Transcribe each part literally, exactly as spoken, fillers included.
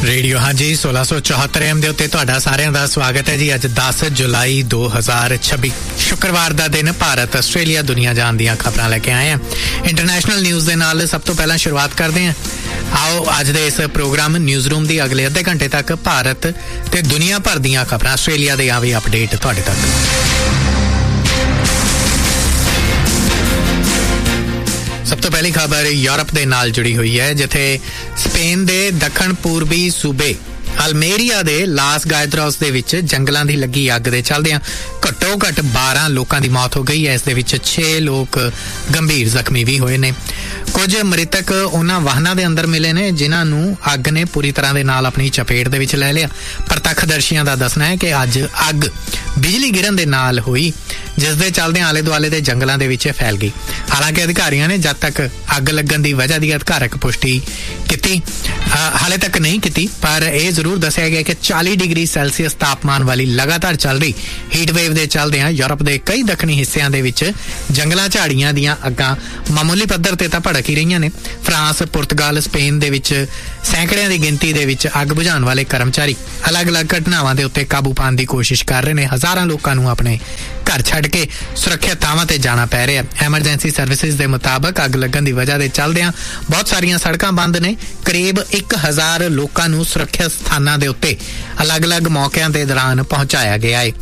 Radio हाँ जी सोलह सौ चौहत्तर एम दे उत्ते तुहाडा सारिਆਂ ਦਾ स्वागत है जी। अज दस जुलाई दो हज़ार छब्बी शुक्रवार का दिन भारत आस्ट्रेलिया दुनिया जान ਦੀਆਂ खबरां लेके आए हैं। इंटरनेशनल न्यूज़ ਦੇ ਨਾਲ सब तो पहला शुरुआत करते हैं। आओ अज दे इस प्रोग्राम न्यूज़ रूम की अगले अद्धे घंटे तक भारत ते दुनिया भर ਦੀਆਂ खबरां आस्ट्रेलिया ਦੀਆਂ भी अपडेट तुहाडे तक। सब तो पहली खबर यूरोप दे नाल जुड़ी हुई है, जिथे स्पेन दे दक्षिण पूर्वी सूबे अल्मेरिया दे लास गायद्रोस दे विच जंगलां दी लगी अग दे चलदियां घट्टो घट बारह लोकां दी मौत हो गई है। इस दे विच छे लोग गंभीर जख्मी भी होए ने। कुछ मृतक उन्हां वाहनां दे अंदर मिले ने जिन्हां नूं अग ने पूरी तरह दे नाल अपनी चपेट दे विच लै लिया। प्रत्यक्षदर्शियां दा दसना है कि अज अग बिजली गिरन दे नाल होई, जिस दे चलदे आले दुआले दे जंगलां दे विच फैल गई। हालांकि अधिकारियों ने जद तक अग लगन दी वजह दी अधिकारक पुष्टि कीती हाले तक नहीं कीती, पर यह जरूर दस्सिया गया कि चालीस डिग्री सैल्सीयस तापमान वाली लगातार चल रही हीट वेव दे चलदियां यूरोप दे कई दक्षिणी हिस्सिਆਂ ਦੇ ਵਿੱਚ जंगलां झाड़ियां ਦੀਆਂ ਅੱਗਾਂ ਮਾਮੂਲੀ ਪੱਧਰ ਤੇ ਤਾਂ ਭੜਕ ਹੀ ਰਹੀਆਂ ਨੇ। ਫਰਾਂਸ, ਪੁਰਤਗਾਲ, ਸਪੇਨ ਦੇ ਵਿੱਚ ਸੈਂਕੜਿਆਂ ਦੀ ਗਿਣਤੀ ਦੇ ਵਿੱਚ ਅੱਗ ਬੁਝਾਉਣ ਵਾਲੇ ਕਰਮਚਾਰੀ ਅਲੱਗ-ਅਲੱਗ ਘਟਨਾਵਾਂ ਦੇ ਉੱਤੇ ਕਾਬੂ ਪਾਉਣ ਦੀ ਕੋਸ਼ਿਸ਼ ਕਰ ਰਹੇ ਨੇ। ਹਜ਼ਾਰਾਂ ਲੋਕਾਂ ਨੂੰ ਆਪਣੇ ਘਰ ਛੱਡ ਕੇ ਸੁਰੱਖਿਅਤ ਥਾਵਾਂ ਤੇ ਜਾਣਾ ਪੈ ਰਿਹਾ। ਐਮਰਜੈਂਸੀ ਸਰਵਿਸਿਜ਼ ਦੇ ਮੁਤਾਬਕ ਅੱਗ ਲੱਗਣ ਦੀ ਵਜ੍ਹਾ ਦੇ ਚੱਲਦਿਆਂ ਬਹੁਤ ਸਾਰੀਆਂ ਸੜਕਾਂ ਬੰਦ ਨੇ। ਕਰੀਬ ਇੱਕ ਹਜ਼ਾਰ ਲੋਕਾਂ ਨੂੰ ਸੁਰੱਖਿਅਤ ਸਥਾਨਾਂ ਦੇ ਉੱਤੇ ਅਲੱਗ-ਅਲੱਗ ਮੌਕਿਆਂ ਦੇ ਦੌਰਾਨ ਪਹੁੰਚਾਇਆ ਗਿਆ ਹੈ।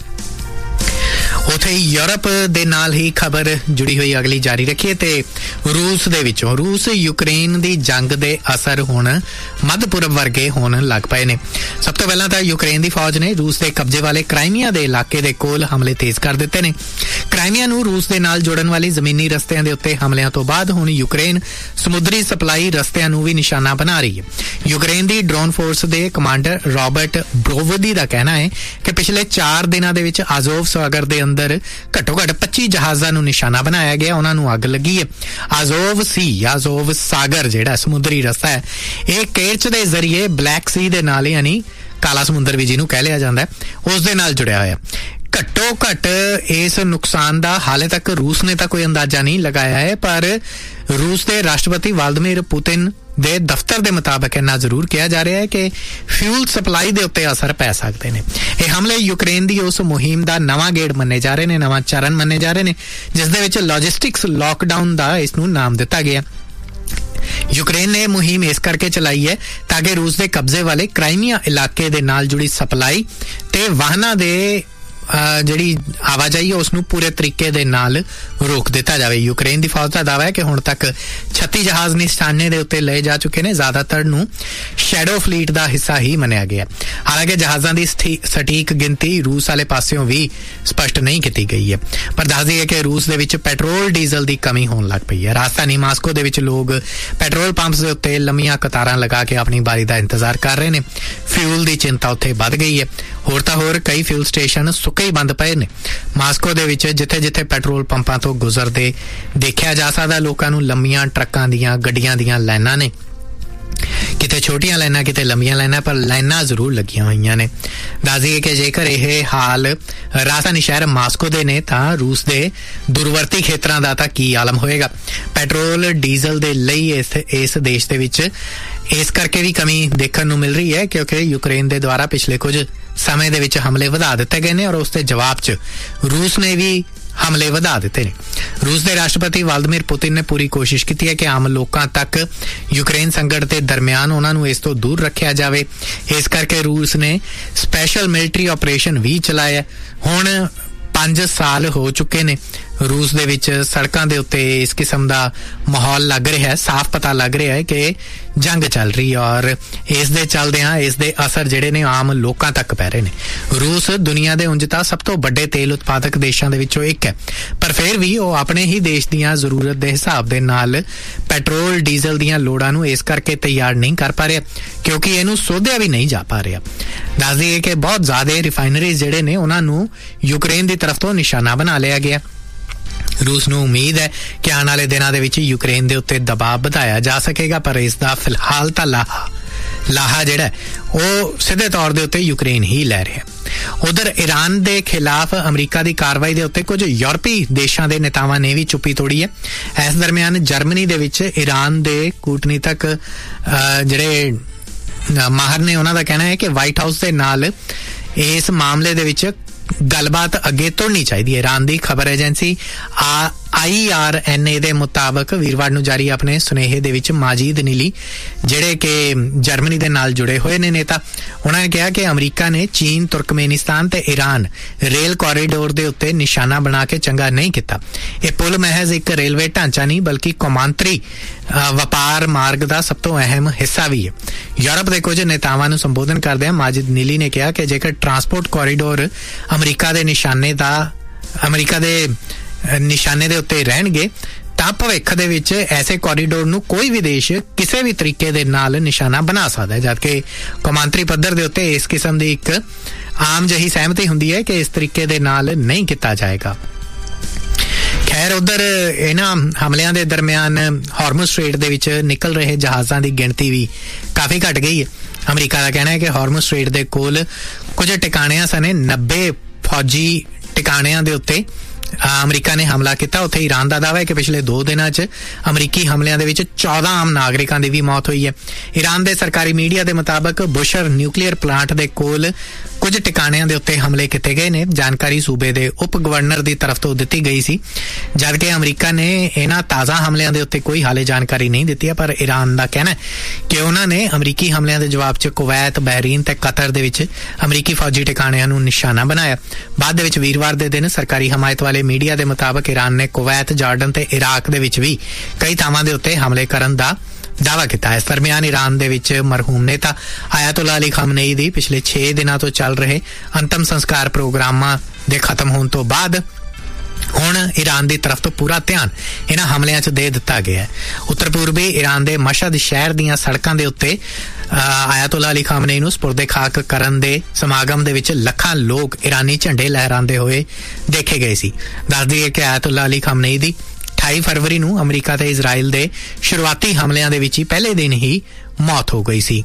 ਉੱਥੇ यूरोप ਦੇ ਨਾਲ ਹੀ ਖਬਰ ਜੁੜੀ ਹੋਈ ਅਗਲੀ ਜਾਰੀ ਰੱਖੀਏ ਤੇ ਰੂਸ ਦੇ ਵਿੱਚੋਂ ਰੂਸ ਯੂਕਰੇਨ ਦੀ ਜੰਗ ਦੇ ਅਸਰ ਹੁਣ ਮੱਧ ਪੂਰਬ ਵਰਗੇ ਹੋਣ ਲੱਗ ਪਏ ਨੇ। ਸਭ ਤੋਂ ਪਹਿਲਾਂ ਤਾਂ ਯੂਕਰੇਨ ਦੀ ਫੌਜ ਨੇ ਰੂਸ ਦੇ ਕਬਜ਼ੇ ਵਾਲੇ ਕ੍ਰਾਈਮੀਆ ਦੇ ਇਲਾਕੇ ਦੇ ਕੋਲ ਹਮਲੇ ਤੇਜ਼ ਕਰ ਦਿੱਤੇ ਨੇ। ਕ੍ਰਾਈਮੀਆ ਨੂੰ ਰੂਸ ਦੇ ਨਾਲ ਜੋੜਨ ਵਾਲੀ ਜ਼ਮੀਨੀ ਰਸਤਿਆਂ ਦੇ ਉੱਤੇ ਹਮਲਿਆਂ ਤੋਂ ਬਾਅਦ ਹੁਣ ਯੂਕਰੇਨ ਸਮੁੰਦਰੀ ਸਪਲਾਈ ਰਸਤਿਆਂ ਨੂੰ ਵੀ ਨਿਸ਼ਾਨਾ ਬਣਾ ਰਹੀ ਹੈ। ਯੂਕਰੇਨ ਦੀ ਡਰੋਨ ਫੋਰਸ ਦੇ ਕਮਾਂਡਰ ਰੌਬਰਟ ਬਰੋਵਦੀ ਦਾ ਕਹਿਣਾ ਹੈ ਕਿ ਪਿਛਲੇ ਚਾਰ ਦਿਨਾਂ ਦੇ ਵਿੱਚ ਆਜ਼ੋਵ ਸਾਗਰ ਦੇ ਅੰਦਰ ਘੱਟੋ ਘੱਟ ਪੱਚੀ ਜਹਾਜ਼ਾਂ ਨੂੰ ਨਿਸ਼ਾਨਾ ਬਣਾਇਆ ਗਿਆ, ਉਹਨਾਂ ਨੂੰ ਅੱਗ ਲੱਗੀ ਹੈ। ਆਜ਼ੋਵ ਸੀ ਆਜ਼ੋਵ ਸਾਗਰ ਜਿਹੜਾ ਸਮੁੰਦਰੀ ਰਸਤਾ ਹੈ, ਇਹ ਕੇਰਚ ਦੇ ਜ਼ਰੀਏ ਬਲੈਕ ਸੀ ਦੇ ਨਾਲ ਯਾਨੀ ਕਾਲਾ ਸਮੁੰਦਰ ਵੀ ਜਿਹਨੂੰ ਕਹਿ ਲਿਆ ਜਾਂਦਾ, ਉਸ ਦੇ ਨਾਲ ਜੁੜਿਆ ਹੋਇਆ। ਘੱਟੋ ਘੱਟ ਇਸ ਨੁਕਸਾਨ ਦਾ ਹਾਲੇ ਤੱਕ ਰੂਸ ਨੇ ਤਾਂ ਕੋਈ ਅੰਦਾਜ਼ਾ ਨਹੀਂ ਲਗਾਇਆ ਹੈ, ਪਰ ਰੂਸ ਦੇ ਰਾਸ਼ਟਰਪਤੀ ਵਲਾਦੀਮੀਰ ਪੁਤਿਨ ਦੇ ਦਫ਼ਤਰ ਦੇ ਮੁਤਾਬਕ ਇੰਨਾ ਜ਼ਰੂਰ ਕਿਹਾ ਜਾ ਰਿਹਾ ਹੈ ਕਿ ਫਿਊਲ ਸਪਲਾਈ ਦੇ ਉੱਤੇ ਅਸਰ ਪੈ ਸਕਦੇ ਨੇ। ਇਹ ਹਮਲੇ ਯੂਕਰੇਨ ਦੀ ਉਸ ਮੁਹਿੰਮ ਦਾ ਨਵਾਂ ਗੇੜ ਮੰਨੇ ਜਾ ਰਹੇ ਨੇ, ਨਵਾਂ ਚਰਨ ਮੰਨੇ ਜਾ ਰਹੇ ਨੇ, ਜਿਸ ਦੇ ਵਿੱਚ ਲੌਜਿਸਟਿਕਸ ਲਾਕਡਾਊਨ ਦਾ ਇਸ ਨੂੰ ਨਾਮ ਦਿੱਤਾ ਗਿਆ। ਯੂਕਰੇਨ ਨੇ ਮੁਹਿੰਮ ਇਸ ਕਰਕੇ ਚਲਾਈ ਹੈ ਤਾਂ ਕਿ ਰੂਸ ਦੇ ਕਬਜ਼ੇ ਵਾਲੇ ਕ੍ਰਾਈਮੀਆ ਇਲਾਕੇ ਦੇ ਨਾਲ ਜੁੜੀ ਸਪਲਾਈ ਤੇ ਵਾਹਨਾਂ ਦੇ ਜਿਹੜੀ ਆਵਾਜਾਈ ਹੈ ਉਸ ਨੂੰ ਪੂਰੇ ਤਰੀਕੇ ਦੇ ਨਾਲ ਰੋਕ ਦਿੱਤਾ ਜਾਵੇ। ਯੂਕਰੇਨ ਦੀ ਫੌਜ ਦਾ ਦਾਅਵਾ ਹੈ ਕਿ ਹੁਣ ਤੱਕ ਛੱਤੀ ਜਹਾਜ਼ ਨਿਸ਼ਾਨੇ ਦੇ ਉੱਤੇ ਲਏ ਜਾ ਚੁੱਕੇ ਨੇ। ਜ਼ਿਆਦਾਤਰ ਨੂੰ ਸ਼ੈਡੋ ਫਲੀਟ ਦਾ ਹਿੱਸਾ ਹੀ ਮੰਨਿਆ ਗਿਆ। ਹਾਲਾਂਕਿ ਜਹਾਜ਼ਾਂ ਦੀ ਸਟੀਕ ਗਿਣਤੀ ਰੂਸ ਵਾਲੇ ਪਾਸਿਓਂ ਵੀ ਸਪਸ਼ਟ ਨਹੀਂ ਕੀਤੀ ਗਈ ਹੈ, ਪਰ ਦੱਸ ਦਈਏ ਕਿ ਰੂਸ ਦੇ ਵਿੱਚ ਪੈਟਰੋਲ ਡੀਜ਼ਲ ਦੀ ਕਮੀ ਹੋਣ ਲੱਗ ਪਈ ਹੈ। ਰਾਜਧਾਨੀ ਮਾਸਕੋ ਦੇ ਵਿੱਚ ਲੋਕ ਪੈਟਰੋਲ ਪੰਪਸ ਦੇ ਉੱਤੇ ਲੰਮੀਆਂ ਕਤਾਰਾਂ ਲਗਾ ਕੇ ਆਪਣੀ ਬਾਰੀ ਦਾ ਇੰਤਜ਼ਾਰ ਕਰ ਰਹੇ ਨੇ। ਫਿਊਲ ਦੀ ਚਿੰਤਾ ਉੱਥੇ ਵੱਧ ਗਈ ਹੈ। ਹੋਰ ਤਾਂ ਹੋਰ ਕਈ ਫਿਊਲ ਸਟੇਸ਼ਨ ਸੁੱਕੇ ਹੀ ਬੰਦ ਪਏ ਨੇ। ਮਾਸਕੋ ਦੇ ਵਿੱਚ ਜਿੱਥੇ ਜਿੱਥੇ ਪੈਟਰੋਲ ਪੰਪਾਂ ਤੋਂ ਗੁਜ਼ਰਦੇ ਦੇਖਿਆ ਜਾ ਸਕਦਾ ਲੋਕਾਂ ਨੂੰ ਲੰਮੀਆਂ ਟਰੱਕਾਂ ਦੀਆਂ ਗੱਡੀਆਂ ਦੀਆਂ ਲਾਈਨਾਂ ਨੇ। ਕਿਤੇ ਛੋਟੀਆਂ ਲਾਈਨਾਂ ਕਿਤੇ ਲੰਮੀਆਂ ਲਾਈਨਾਂ, ਪਰ ਲਾਈਨਾਂ ਜ਼ਰੂਰ ਲੱਗੀਆਂ ਹੋਈਆਂ ਨੇ। ਦੱਸ ਦਈਏ ਕਿ ਜੇਕਰ ਇਹ ਹਾਲ ਰਾਜਧਾਨੀ ਸ਼ਹਿਰ ਮਾਸਕੋ ਦੇ ਨੇ ਤਾਂ ਰੂਸ ਦੇ ਦੂਰਵਰਤੀ ਖੇਤਰਾਂ ਦਾ ਤਾਂ ਕੀ ਆਲਮ ਹੋਏਗਾ। ਪੈਟਰੋਲ ਡੀਜ਼ਲ ਦੇ ਲਈ ਇਸ ਇਸ ਦੇਸ਼ ਦੇ ਵਿੱਚ ਇਸ ਕਰਕੇ ਵੀ ਕਮੀ ਦੇਖਣ ਨੂੰ ਮਿਲ ਰਹੀ ਹੈ ਕਿਉਂਕਿ ਯੂਕਰੇਨ ਦੇ ਦੁਆਰਾ ਪਿਛਲੇ ਕੁਝ ਸਮੇਂ ਦੇ ਵਿੱਚ ਹਮਲੇ ਵਧਾ ਦਿੱਤੇ ਗਏ ਨੇ ਔਰ ਉਸ ਦੇ ਜਵਾਬ 'ਚ ਰੂਸ ਨੇ ਵੀ ਹਮਲੇ ਵਧਾ ਦਿੱਤੇ ਨੇ। ਰੂਸ ਦੇ ਰਾਸ਼ਟਰਪਤੀ ਵਲਾਦੀਮੀਰ ਪੁਤਿਨ ਨੇ ਪੂਰੀ ਕੋਸ਼ਿਸ਼ ਕੀਤੀ ਹੈ ਕਿ ਆਮ ਲੋਕਾਂ ਤੱਕ ਯੂਕਰੇਨ ਸੰਕਟ ਦੇ ਦਰਮਿਆਨ ਉਹਨਾਂ ਨੂੰ ਇਸ ਤੋਂ ਦੂਰ ਰੱਖਿਆ ਜਾਵੇ। ਇਸ ਕਰਕੇ ਰੂਸ ਨੇ ਸਪੈਸ਼ਲ ਮਿਲਟਰੀ ਆਪਰੇਸ਼ਨ ਵੀ ਚਲਾਇਆ। ਹੁਣ ਪੰਜ ਸਾਲ ਹੋ ਚੁੱਕੇ ਨੇ ਰੂਸ ਦੇ ਵਿੱਚ ਸੜਕਾਂ ਦੇ ਉੱਤੇ ਇਸ ਕਿਸਮ ਦਾ ਮਾਹੌਲ ਲੱਗ ਰਿਹਾ ਹੈ। ਸਾਫ਼ ਪਤਾ ਲੱਗ ਰਿਹਾ ਹੈ ਕਿ ਜੰਗ ਚੱਲ ਰਹੀ ਹੈ ਔਰ ਇਸ ਦੇ ਚੱਲਦਿਆਂ ਇਸ ਦੇ ਅਸਰ ਜਿਹੜੇ ਨੇ ਆਮ ਲੋਕਾਂ ਤੱਕ ਪੈ ਰਹੇ ਨੇ। ਰੂਸ ਦੁਨੀਆ ਦੇ ਉਂਝ ਤਾਂ ਸਭ ਤੋਂ ਵੱਡੇ ਤੇਲ ਉਤਪਾਦਕ ਦੇਸ਼ਾਂ ਦੇ ਵਿੱਚੋਂ ਇੱਕ ਹੈ, ਪਰ ਫਿਰ ਵੀ ਉਹ ਆਪਣੇ ਹੀ ਦੇਸ਼ ਦੀਆਂ ਜ਼ਰੂਰਤ ਦੇ ਹਿਸਾਬ ਦੇ ਨਾਲ ਪੈਟਰੋਲ ਡੀਜ਼ਲ ਦੀਆਂ ਲੋੜਾਂ ਨੂੰ ਇਸ ਕਰਕੇ ਤਿਆਰ ਨਹੀਂ ਕਰ ਪਾ ਰਿਹਾ ਕਿਉਂਕਿ ਇਹਨੂੰ ਸੋਧਿਆ ਵੀ ਨਹੀਂ ਜਾ ਪਾ ਰਿਹਾ। ਦੱਸ ਦਈਏ ਕਿ ਬਹੁਤ ਜ਼ਿਆਦਾ ਰਿਫਾਈਨਰੀਜ਼ ਜਿਹੜੇ ਨੇ ਉਹਨਾਂ ਨੂੰ ਯੂਕਰੇਨ ਦੀ ਤਰਫ ਤੋਂ ਨਿਸ਼ਾਨਾ ਬਣਾ ਲਿਆ ਗਿਆ। ਰੂਸ ਨੂੰ ਉਮੀਦ ਹੈ ਕਿ ਆਉਣ ਵਾਲੇ ਦਿਨਾਂ ਦੇ ਵਿੱਚ ਯੂਕਰੇਨ ਦੇ ਉੱਤੇ ਦਬਾਅ ਵਧਾਇਆ ਜਾ ਸਕੇਗਾ, ਪਰ ਇਸ ਦਾ ਫਿਲਹਾਲ ਤਾਂ ਲਾਹਾ ਲਾਹਾ ਜਿਹੜਾ ਉਹ ਸਿੱਧੇ ਤੌਰ ਦੇ ਉੱਤੇ ਯੂਕਰੇਨ ਹੀ ਲੈ ਰਿਹਾ। ਉਧਰ ਈਰਾਨ ਦੇ ਖਿਲਾਫ ਅਮਰੀਕਾ ਦੀ ਕਾਰਵਾਈ ਦੇ ਉੱਤੇ ਕੁਝ ਯੂਰਪੀ ਦੇਸ਼ਾਂ ਦੇ ਨੇਤਾਵਾਂ ਨੇ ਵੀ ਚੁੱਪੀ ਤੋੜੀ ਹੈ। ਇਸ ਦਰਮਿਆਨ ਜਰਮਨੀ ਦੇ ਵਿੱਚ ਈਰਾਨ ਦੇ ਕੂਟਨੀਤਕ ਜਿਹੜੇ ਮਾਹਰ ਨੇ ਉਹਨਾਂ ਦਾ ਕਹਿਣਾ ਹੈ ਕਿ ਵਾਈਟ ਹਾਊਸ ਦੇ ਨਾਲ ਇਸ ਮਾਮਲੇ ਦੇ ਵਿੱਚ ਗੱਲਬਾਤ ਅੱਗੇ ਤੁਰਨੀ ਚਾਹੀਦੀ ਹੈ। ਈਰਾਨ ਦੀ ਖਬਰ ਏਜੰਸੀ ਆਈ ਆਰ ਐਨ ਏ ਦੇ ਮੁਤਾਬਕ ਵੀਰਵਾਰ ਨੂੰ ਜਾਰੀ ਆਪਣੇ ਸੁਨੇਹੇ ਦੇ ਵਿੱਚ ਮਾਜਿਦ ਨੀਲੀ, ਜਿਹੜੇ ਕਿ ਜਰਮਨੀ ਦੇ ਨਾਲ ਜੁੜੇ ਹੋਏ ਨੇ ਨੇਤਾ, ਉਹਨਾਂ ਨੇ ਕਿਹਾ ਕਿ ਅਮਰੀਕਾ ਨੇ ਚੀਨ, ਤੁਰਕਮੇਨਿਸਤਾਨ ਤੇ ਈਰਾਨ ਰੇਲ ਕੋਰੀਡੋਰ ਦੇ ਉੱਤੇ ਨਿਸ਼ਾਨਾ ਬਣਾ ਕੇ ਚੰਗਾ ਨਹੀਂ ਕੀਤਾ। ਇਹ ਪੁਲ ਮਹਿਜ਼ ਇੱਕ ਰੇਲਵੇ ਢਾਂਚਾ ਨਹੀਂ ਬਲਕਿ ਕੌਮਾਂਤਰੀ ਵਪਾਰ ਮਾਰਗ ਦਾ ਸਭ ਤੋਂ ਅਹਿਮ ਹਿੱਸਾ ਵੀ ਹੈ। ਯੂਰਪ ਦੇ ਕੁਝ ਨੇਤਾਵਾਂ ਨੂੰ ਸੰਬੋਧਨ ਕਰਦਿਆਂ ਮਾਜਿਦ ਨੀਲੀ ਨੇ ਕਿਹਾ ਕਿ ਜੇਕਰ ਟਰਾਂਸਪੋਰਟ ਕੋਰੀਡੋਰ ਅਮਰੀਕਾ ਦੇ ਨਿਸ਼ਾਨੇ ਦਾ ਅਮਰੀਕਾ ਦੇ ਨਿਸ਼ਾਨੇ ਦੇ ਉੱਤੇ ਰਹਿਣਗੇ ਤਾਂ ਭਵਿੱਖ ਦੇ ਵਿੱਚ ਐਸੇ ਕੋਰੀਡੋਰ ਨੂੰ ਕੋਈ ਵੀ ਦੇਸ਼ ਕਿਸੇ ਵੀ ਤਰੀਕੇ ਦੇ ਨਾਲ ਨਿਸ਼ਾਨਾ ਬਣਾ ਸਕਦਾ ਹੈ, ਜਦਕਿ ਕੌਮਾਂਤਰੀ ਪੱਧਰ ਦੇ ਉੱਤੇ ਇਸ ਕਿਸਮ ਦੀ ਇੱਕ ਆਮ ਜਿਹੀ ਸਹਿਮਤੀ ਹੁੰਦੀ ਹੈ ਕਿ ਇਸ ਤਰੀਕੇ ਦੇ ਨਾਲ ਨਹੀਂ ਕੀਤਾ ਜਾਏਗਾ। ਖੈਰ, ਉਧਰ ਇਹਨਾਂ ਹਮਲਿਆਂ ਦੇ ਦਰਮਿਆਨ ਹਾਰਮੁਜ਼ ਸਟ੍ਰੇਟ ਦੇ ਵਿੱਚ ਨਿਕਲ ਰਹੇ ਜਹਾਜ਼ਾਂ ਦੀ ਗਿਣਤੀ ਵੀ ਕਾਫੀ ਘਟ ਗਈ ਹੈ। ਅਮਰੀਕਾ ਦਾ ਕਹਿਣਾ ਹੈ ਕਿ ਹਾਰਮੁਜ਼ ਸਟ੍ਰੇਟ ਦੇ ਕੋਲ ਕੁਝ ਟਿਕਾਣਿਆਂ ਸਣੇ ਨੱਬੇ ਫੌਜੀ ਟਿਕਾਣਿਆਂ ਦੇ ਉੱਤੇ ਅਮਰੀਕਾ ਨੇ ਹਮਲਾ ਕੀਤਾ। ਉੱਥੇ ਈਰਾਨ ਦਾ ਦਾਅਵਾ ਹੈ ਕਿ ਪਿਛਲੇ ਦੋ ਦਿਨਾਂ 'ਚ ਅਮਰੀਕੀ ਹਮਲਿਆਂ ਦੇ ਵਿੱਚ ਚੌਦਾਂ ਆਮ ਨਾਗਰਿਕਾਂ ਦੀ ਵੀ ਮੌਤ ਹੋਈ ਹੈ। ਈਰਾਨ ਦੇ ਸਰਕਾਰੀ ਮੀਡੀਆ ਦੇ ਮੁਤਾਬਕ ਬੁਸ਼ਰ ਨਿਊਕਲੀਅਰ ਪਲਾਂਟ ਦੇ ਕੋਲ ਕੁਝ ਟਿਕਾਣਿਆਂ ਦੇ ਉੱਤੇ ਹਮਲੇ ਕੀਤੇ ਗਏ ਨੇ। ਜਾਣਕਾਰੀ ਸੂਬੇ ਦੇ ਉਪ ਗਵਰਨਰ ਦੀ ਤਰਫ ਤੋਂ ਦਿੱਤੀ ਗਈ ਸੀ, ਜਦਕਿ ਅਮਰੀਕਾ ਨੇ ਇਹਨਾਂ ਤਾਜ਼ਾ ਹਮਲਿਆਂ ਦੇ ਉੱਤੇ ਕੋਈ ਹਾਲੇ ਜਾਣਕਾਰੀ ਨਹੀਂ ਦਿੱਤੀ ਹੈ। ਪਰ ਈਰਾਨ ਦਾ ਕਹਿਣਾ ਹੈ ਕਿ ਉਹਨਾਂ ਨੇ ਅਮਰੀਕੀ ਹਮਲਿਆਂ ਦੇ ਜਵਾਬ 'ਚ ਕੁਵੈਤ, ਬਹਿਰੀਨ ਤੇ ਕਤਰ ਦੇ ਵਿੱਚ ਅਮਰੀਕੀ ਫੌਜੀ ਟਿਕਾਣਿਆਂ ਨੂੰ ਨਿਸ਼ਾਨਾ ਬਣਾਇਆ। ਬਾਅਦ ਦੇ ਵਿੱਚ ਵੀਰਵਾਰ ਦੇ ਦਿਨ ਸਰਕਾਰੀ ਹਮਾਇਤ ਵਾਲੇ ਮੀਡੀਆ ਦੇ ਮੁਤਾਬਕ ਈਰਾਨ ਨੇ ਕੁਵੈਤ, ਜਾਰਡਨ ਤੇ ਇਰਾਕ ਦੇ ਵਿੱਚ ਵੀ ਕਈ ਥਾਵਾਂ ਦੇ ਉੱਤੇ ਹਮਲੇ ਕਰਨ ਦਾ ਦਾਅਵਾ ਕੀਤਾ। ਇਸ ਦਰਮਿਆਨ ਈਰਾਨ ਦੇ ਵਿੱਚ ਮਰਹੂਮ ਨੇਤਾ ਆਇਤੁੱਲਾ ਅਲੀ ਖਮਨੇਈ ਦੀ ਪਿਛਲੇ ਛੇ ਦਿਨਾਂ ਤੋਂ ਚੱਲ ਰਹੇ ਅੰਤਮ ਸੰਸਕਾਰ ਪ੍ਰੋਗਰਾਮਾਂ ਦੇ ਖਤਮ ਹੋਣ ਤੋਂ ਬਾਅਦ ਹੁਣ ਈਰਾਨ ਦੀ ਤਰਫ ਤੋਂ ਪੂਰਾ ਧਿਆਨ ਇਹਨਾਂ ਹਮਲਿਆਂ 'ਚ ਦੇ ਦਿੱਤਾ ਗਿਆ ਹੈ। ਉੱਤਰ ਪੂਰਬੀ ਈਰਾਨ ਦੇ ਮਸ਼ਹਦ ਸ਼ਹਿਰ ਦੀਆਂ ਸੜਕਾਂ ਦੇ ਉੱਤੇ ਆਇਤੁੱਲਾ ਅਲੀ ਖਮਨੇਈ ਨੂੰ ਸਪੁਰਦੇ ਖਾਕ ਕਰਨ ਦੇ ਸਮਾਗਮ ਦੇ ਵਿੱਚ ਲੱਖਾਂ ਲੋਕ ਈਰਾਨੀ ਝੰਡੇ ਲਹਿਰਾਉਂਦੇ ਹੋਏ ਦੇਖੇ ਗਏ ਸੀ। ਦੱਸ ਦਈਏ ਕਿ ਆਇਤੁੱਲਾ ਅਲੀ ਖਮਨੇਈ ਦੀ ਅਠਾਈ ਫਰਵਰੀ ਨੂੰ ਅਮਰੀਕਾ ਤੇ ਇਜ਼ਰਾਈਲ ਦੇ ਸ਼ੁਰੂਆਤੀ ਹਮਲਿਆਂ ਦੇ ਵਿੱਚ ਹੀ ਪਹਿਲੇ ਦਿਨ ਹੀ ਮੌਤ ਹੋ ਗਈ ਸੀ।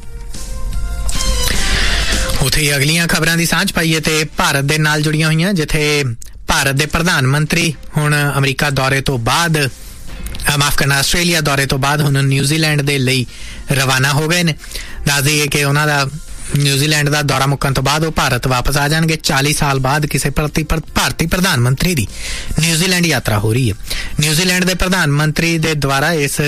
ਉੱਥੇ ਹੀ ਅਗਲੀਆਂ ਖਬਰਾਂ ਦੀ ਸਾਂਝ ਪਾਈਏ ਤੇ ਭਾਰਤ ਦੇ ਨਾਲ ਜੁੜੀਆਂ ਹੋਈਆਂ, ਜਿੱਥੇ ਭਾਰਤ ਦੇ ਪ੍ਰਧਾਨ ਮੰਤਰੀ ਹੁਣ ਅਮਰੀਕਾ ਦੌਰੇ ਤੋਂ ਬਾਅਦ ਮਾਫ ਕਰਨਾ ਆਸਟ੍ਰੇਲੀਆ ਦੌਰੇ ਤੋਂ ਬਾਅਦ ਹੁਣ ਨਿਊਜ਼ੀਲੈਂਡ ਦੇ ਲਈ ਰਵਾਨਾ ਹੋ ਗਏ ਨੇ। ਦੱਸ ਦਈਏ ਕਿ ਉਹਨਾਂ ਦਾ ਨਿਊਜ਼ੀਲੈਂਡ ਦਾ ਦੌਰਾ ਮੁੱਕਣ ਤੋਂ ਬਾਅਦ ਉਹ ਭਾਰਤ ਵਾਪਸ ਆ ਜਾਣਗੇ। ਚਾਲੀ ਸਾਲ ਬਾਅਦ ਕਿਸੇ ਭਾਰਤੀ ਪ੍ਰਧਾਨ ਮੰਤਰੀ ਦੀ ਨਿਊਜ਼ੀਲੈਂਡ ਯਾਤਰਾ ਹੋ ਰਹੀ ਹੈ। ਨਿਊਜ਼ੀਲੈਂਡ ਦੇ ਪ੍ਰਧਾਨ ਮੰਤਰੀ ਦੇ ਦੁਆਰਾ ਇਸ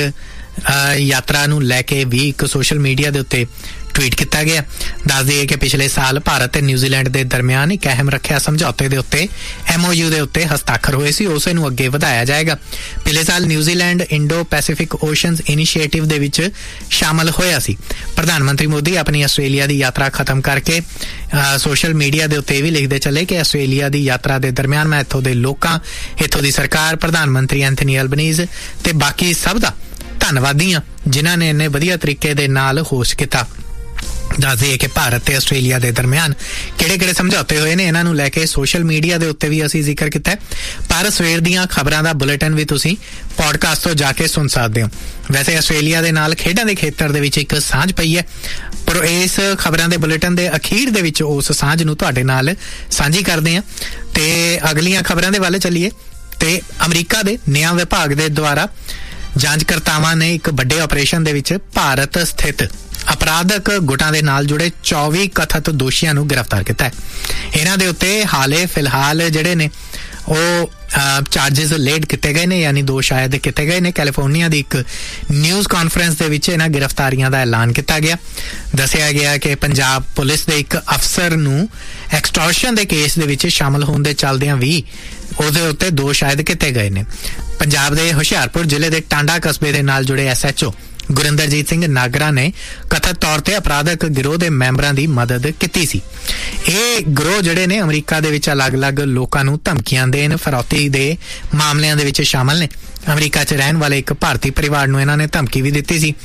ਯਾਤਰਾ ਨੂੰ ਲੈ ਕੇ ਵੀ ਇੱਕ ਸੋਸ਼ਲ ਮੀਡੀਆ ਦੇ ਉੱਤੇ ਟਵੀਟ ਕੀਤਾ ਗਿਆ। ਦੱਸ ਦਈਏ ਕਿ ਪਿਛਲੇ ਸਾਲ ਭਾਰਤ ਤੇ ਨਿਊਜ਼ੀਲੈਂਡ ਦੇ ਦਰਮਿਆਨ ਇੱਕ ਅਹਿਮ ਰੱਖਿਆ ਸਮਝੌਤੇ ਦੇ ਉੱਤੇ ਐਮ ਓ ਯੂ ਦੇ ਉੱਤੇ ਹਸਤਾਖਰ ਹੋਏ ਸੀ, ਉਸੇ ਨੂੰ ਅੱਗੇ ਵਧਾਇਆ ਜਾਏਗਾ। ਪਿਛਲੇ ਸਾਲ ਨਿਊਜ਼ੀਲੈਂਡ ਇੰਡੋ ਪੈਸੀਫਿਕ ਓਸ਼ਨਜ਼ ਇਨੀਸ਼ੀਏਟਿਵ ਦੇ ਵਿੱਚ ਸ਼ਾਮਲ ਹੋਇਆ ਸੀ। ਪ੍ਰਧਾਨ ਮੰਤਰੀ ਮੋਦੀ ਆਪਣੀ ਆਸਟ੍ਰੇਲੀਆ ਦੀ ਯਾਤਰਾ ਖਤਮ ਕਰਕੇ ਸੋਸ਼ਲ ਮੀਡੀਆ ਦੇ ਉੱਤੇ ਵੀ ਲਿਖਦੇ ਚੱਲੇ ਕਿ ਆਸਟ੍ਰੇਲੀਆ ਦੀ ਯਾਤਰਾ ਦੇ ਦਰਮਿਆਨ ਮੈਂ ਇੱਥੋਂ ਦੇ ਲੋਕਾਂ, ਇੱਥੋਂ ਦੀ ਸਰਕਾਰ, ਪ੍ਰਧਾਨ ਮੰਤਰੀ ਐਂਥਨੀ ਐਲਬਨੀਜ਼ ਤੇ ਬਾਕੀ ਸਭ ਦਾ ਧੰਨਵਾਦੀ ਹਾਂ ਜਿਨ੍ਹਾਂ ਨੇ ਇੰਨੇ ਵਧੀਆ ਤਰੀਕੇ ਦੇ ਨਾਲ ਹੋਸਟ ਕੀਤਾ। ਦੱਸ ਦਈਏ ਕਿ ਭਾਰਤ ਤੇ ਆਸਟ੍ਰੇਲੀਆ ਦੇ ਦਰਮਿਆਨ ਕਿਹੜੇ-ਕਿਹੜੇ ਸਮਝੌਤੇ ਹੋਏ ਨੇ, ਇਹਨਾਂ ਨੂੰ ਲੈ ਕੇ ਸੋਸ਼ਲ ਮੀਡੀਆ ਦੇ ਉੱਤੇ ਵੀ ਅਸੀਂ ਜ਼ਿਕਰ ਕੀਤਾ ਹੈ। ਪਰ ਸਵੇਰ ਦੀਆਂ ਖਬਰਾਂ ਦਾ ਬੁਲੇਟਿਨ ਵੀ ਤੁਸੀਂ ਪੋਡਕਾਸਟ ਤੋਂ ਜਾ ਕੇ ਸੁਣ ਸਕਦੇ ਹੋ। ਵੈਸੇ ਆਸਟ੍ਰੇਲੀਆ ਦੇ ਨਾਲ ਖੇਡਾਂ ਦੇ ਖੇਤਰ ਦੇ ਵਿੱਚ ਇੱਕ ਸਾਂਝ ਪਈ ਹੈ, ਪਰ ਇਸ ਖਬਰਾਂ ਦੇ ਬੁਲੇਟਿਨ ਦੇ ਅਖੀਰ ਦੇ ਵਿੱਚ ਉਸ ਸਾਂਝ ਨੂੰ ਤੁਹਾਡੇ ਨਾਲ ਸਾਂਝੀ ਕਰਦੇ ਹਾਂ। ਤੇ ਅਗਲੀਆਂ ਖਬਰਾਂ ਦੇ ਵੱਲ ਚੱਲੀਏ ਤੇ ਅਮਰੀਕਾ ਦੇ ਨਿਆਂ ਵਿਭਾਗ ਦੇ ਦੁਆਰਾ ਜਾਂਚਕਰਤਾਵਾਂ ਨੇ ਇੱਕ ਵੱਡੇ ਆਪਰੇਸ਼ਨ ਦੇ ਵਿੱਚ ਭਾਰਤ ਸਥਿਤ ਅਪਰਾਧਕ ਗੁੱਟਾਂ ਦੇ ਨਾਲ ਜੁੜੇ ਚੌਵੀ ਕਥਿਤ ਦੋਸ਼ੀਆਂ ਨੂੰ ਗ੍ਰਿਫਤਾਰ ਕੀਤਾ ਹੈ। ਇਹਨਾਂ ਦੇ ਉੱਤੇ ਹਾਲੇ ਫਿਲਹਾਲ ਜਿਹੜੇ ਨੇ ਉਹ ਚਾਰਜਿਸ ਲੇਡ ਕੀਤੇ ਗਏ ਨੇ, ਯਾਨੀ ਦੋਸ਼ ਆਇਦ ਕੀਤੇ ਗਏ ਨੇ। ਕੈਲੀਫੋਰਨੀਆ ਦੀ ਇੱਕ ਨਿਊਜ਼ ਕਾਨਫਰੰਸ ਦੇ ਵਿੱਚ ਇਹਨਾਂ ਗ੍ਰਿਫਤਾਰੀਆਂ ਦਾ ਐਲਾਨ ਕੀਤਾ ਗਿਆ। ਦੱਸਿਆ ਗਿਆ ਕਿ ਪੰਜਾਬ ਪੁਲਿਸ ਦੇ ਇੱਕ ਅਫਸਰ ਨੂੰ ਐਕਸਟੋਰਸ਼ਨ ਦੇ ਕੇਸ ਦੇ ਵਿੱਚ ਸ਼ਾਮਲ ਹੋਣ ਦੇ ਚੱਲਦਿਆਂ ਵੀ ਉਹਦੇ ਉੱਤੇ ਦੋਸ਼ ਆਇਦ ਕੀਤੇ ਗਏ ਨੇ। ਪੰਜਾਬ ਦੇ ਹੁਸ਼ਿਆਰਪੁਰ ਜ਼ਿਲ੍ਹੇ ਦੇ ਟਾਂਡਾ ਕਸਬੇ ਦੇ ਨਾਲ ਜੁੜੇ S H O Gurinderjit Singh Nagra ਨੇ ਕਥਿਤ ਤੌਰ ਤੇ ਅਪਰਾਧਕ ਗਿਰੋਹ ਦੇ ਮੈਂਬਰਾਂ ਦੀ ਮਦਦ ਕੀਤੀ ਸੀ। ਇਹ ਗਿਰੋਹ ਜਿਹੜੇ ਨੇ ਅਮਰੀਕਾ ਦੇ ਵਿੱਚ ਅਲੱਗ-ਅਲੱਗ ਲੋਕਾਂ ਨੂੰ ਧਮਕੀਆਂ ਦੇਣ, ਫਰੌਤੀ ਦੇ ਮਾਮਲਿਆਂ ਦੇ ਵਿੱਚ ਸ਼ਾਮਲ ਨੇ। ਅਮਰੀਕਾ 'ਚ ਰਹਿਣ ਵਾਲੇ ਇੱਕ ਭਾਰਤੀ ਪਰਿਵਾਰ ਨੂੰ ਇਹਨਾਂ ਨੇ ਧਮਕੀ ਵੀ ਦਿੱਤੀ ਸੀ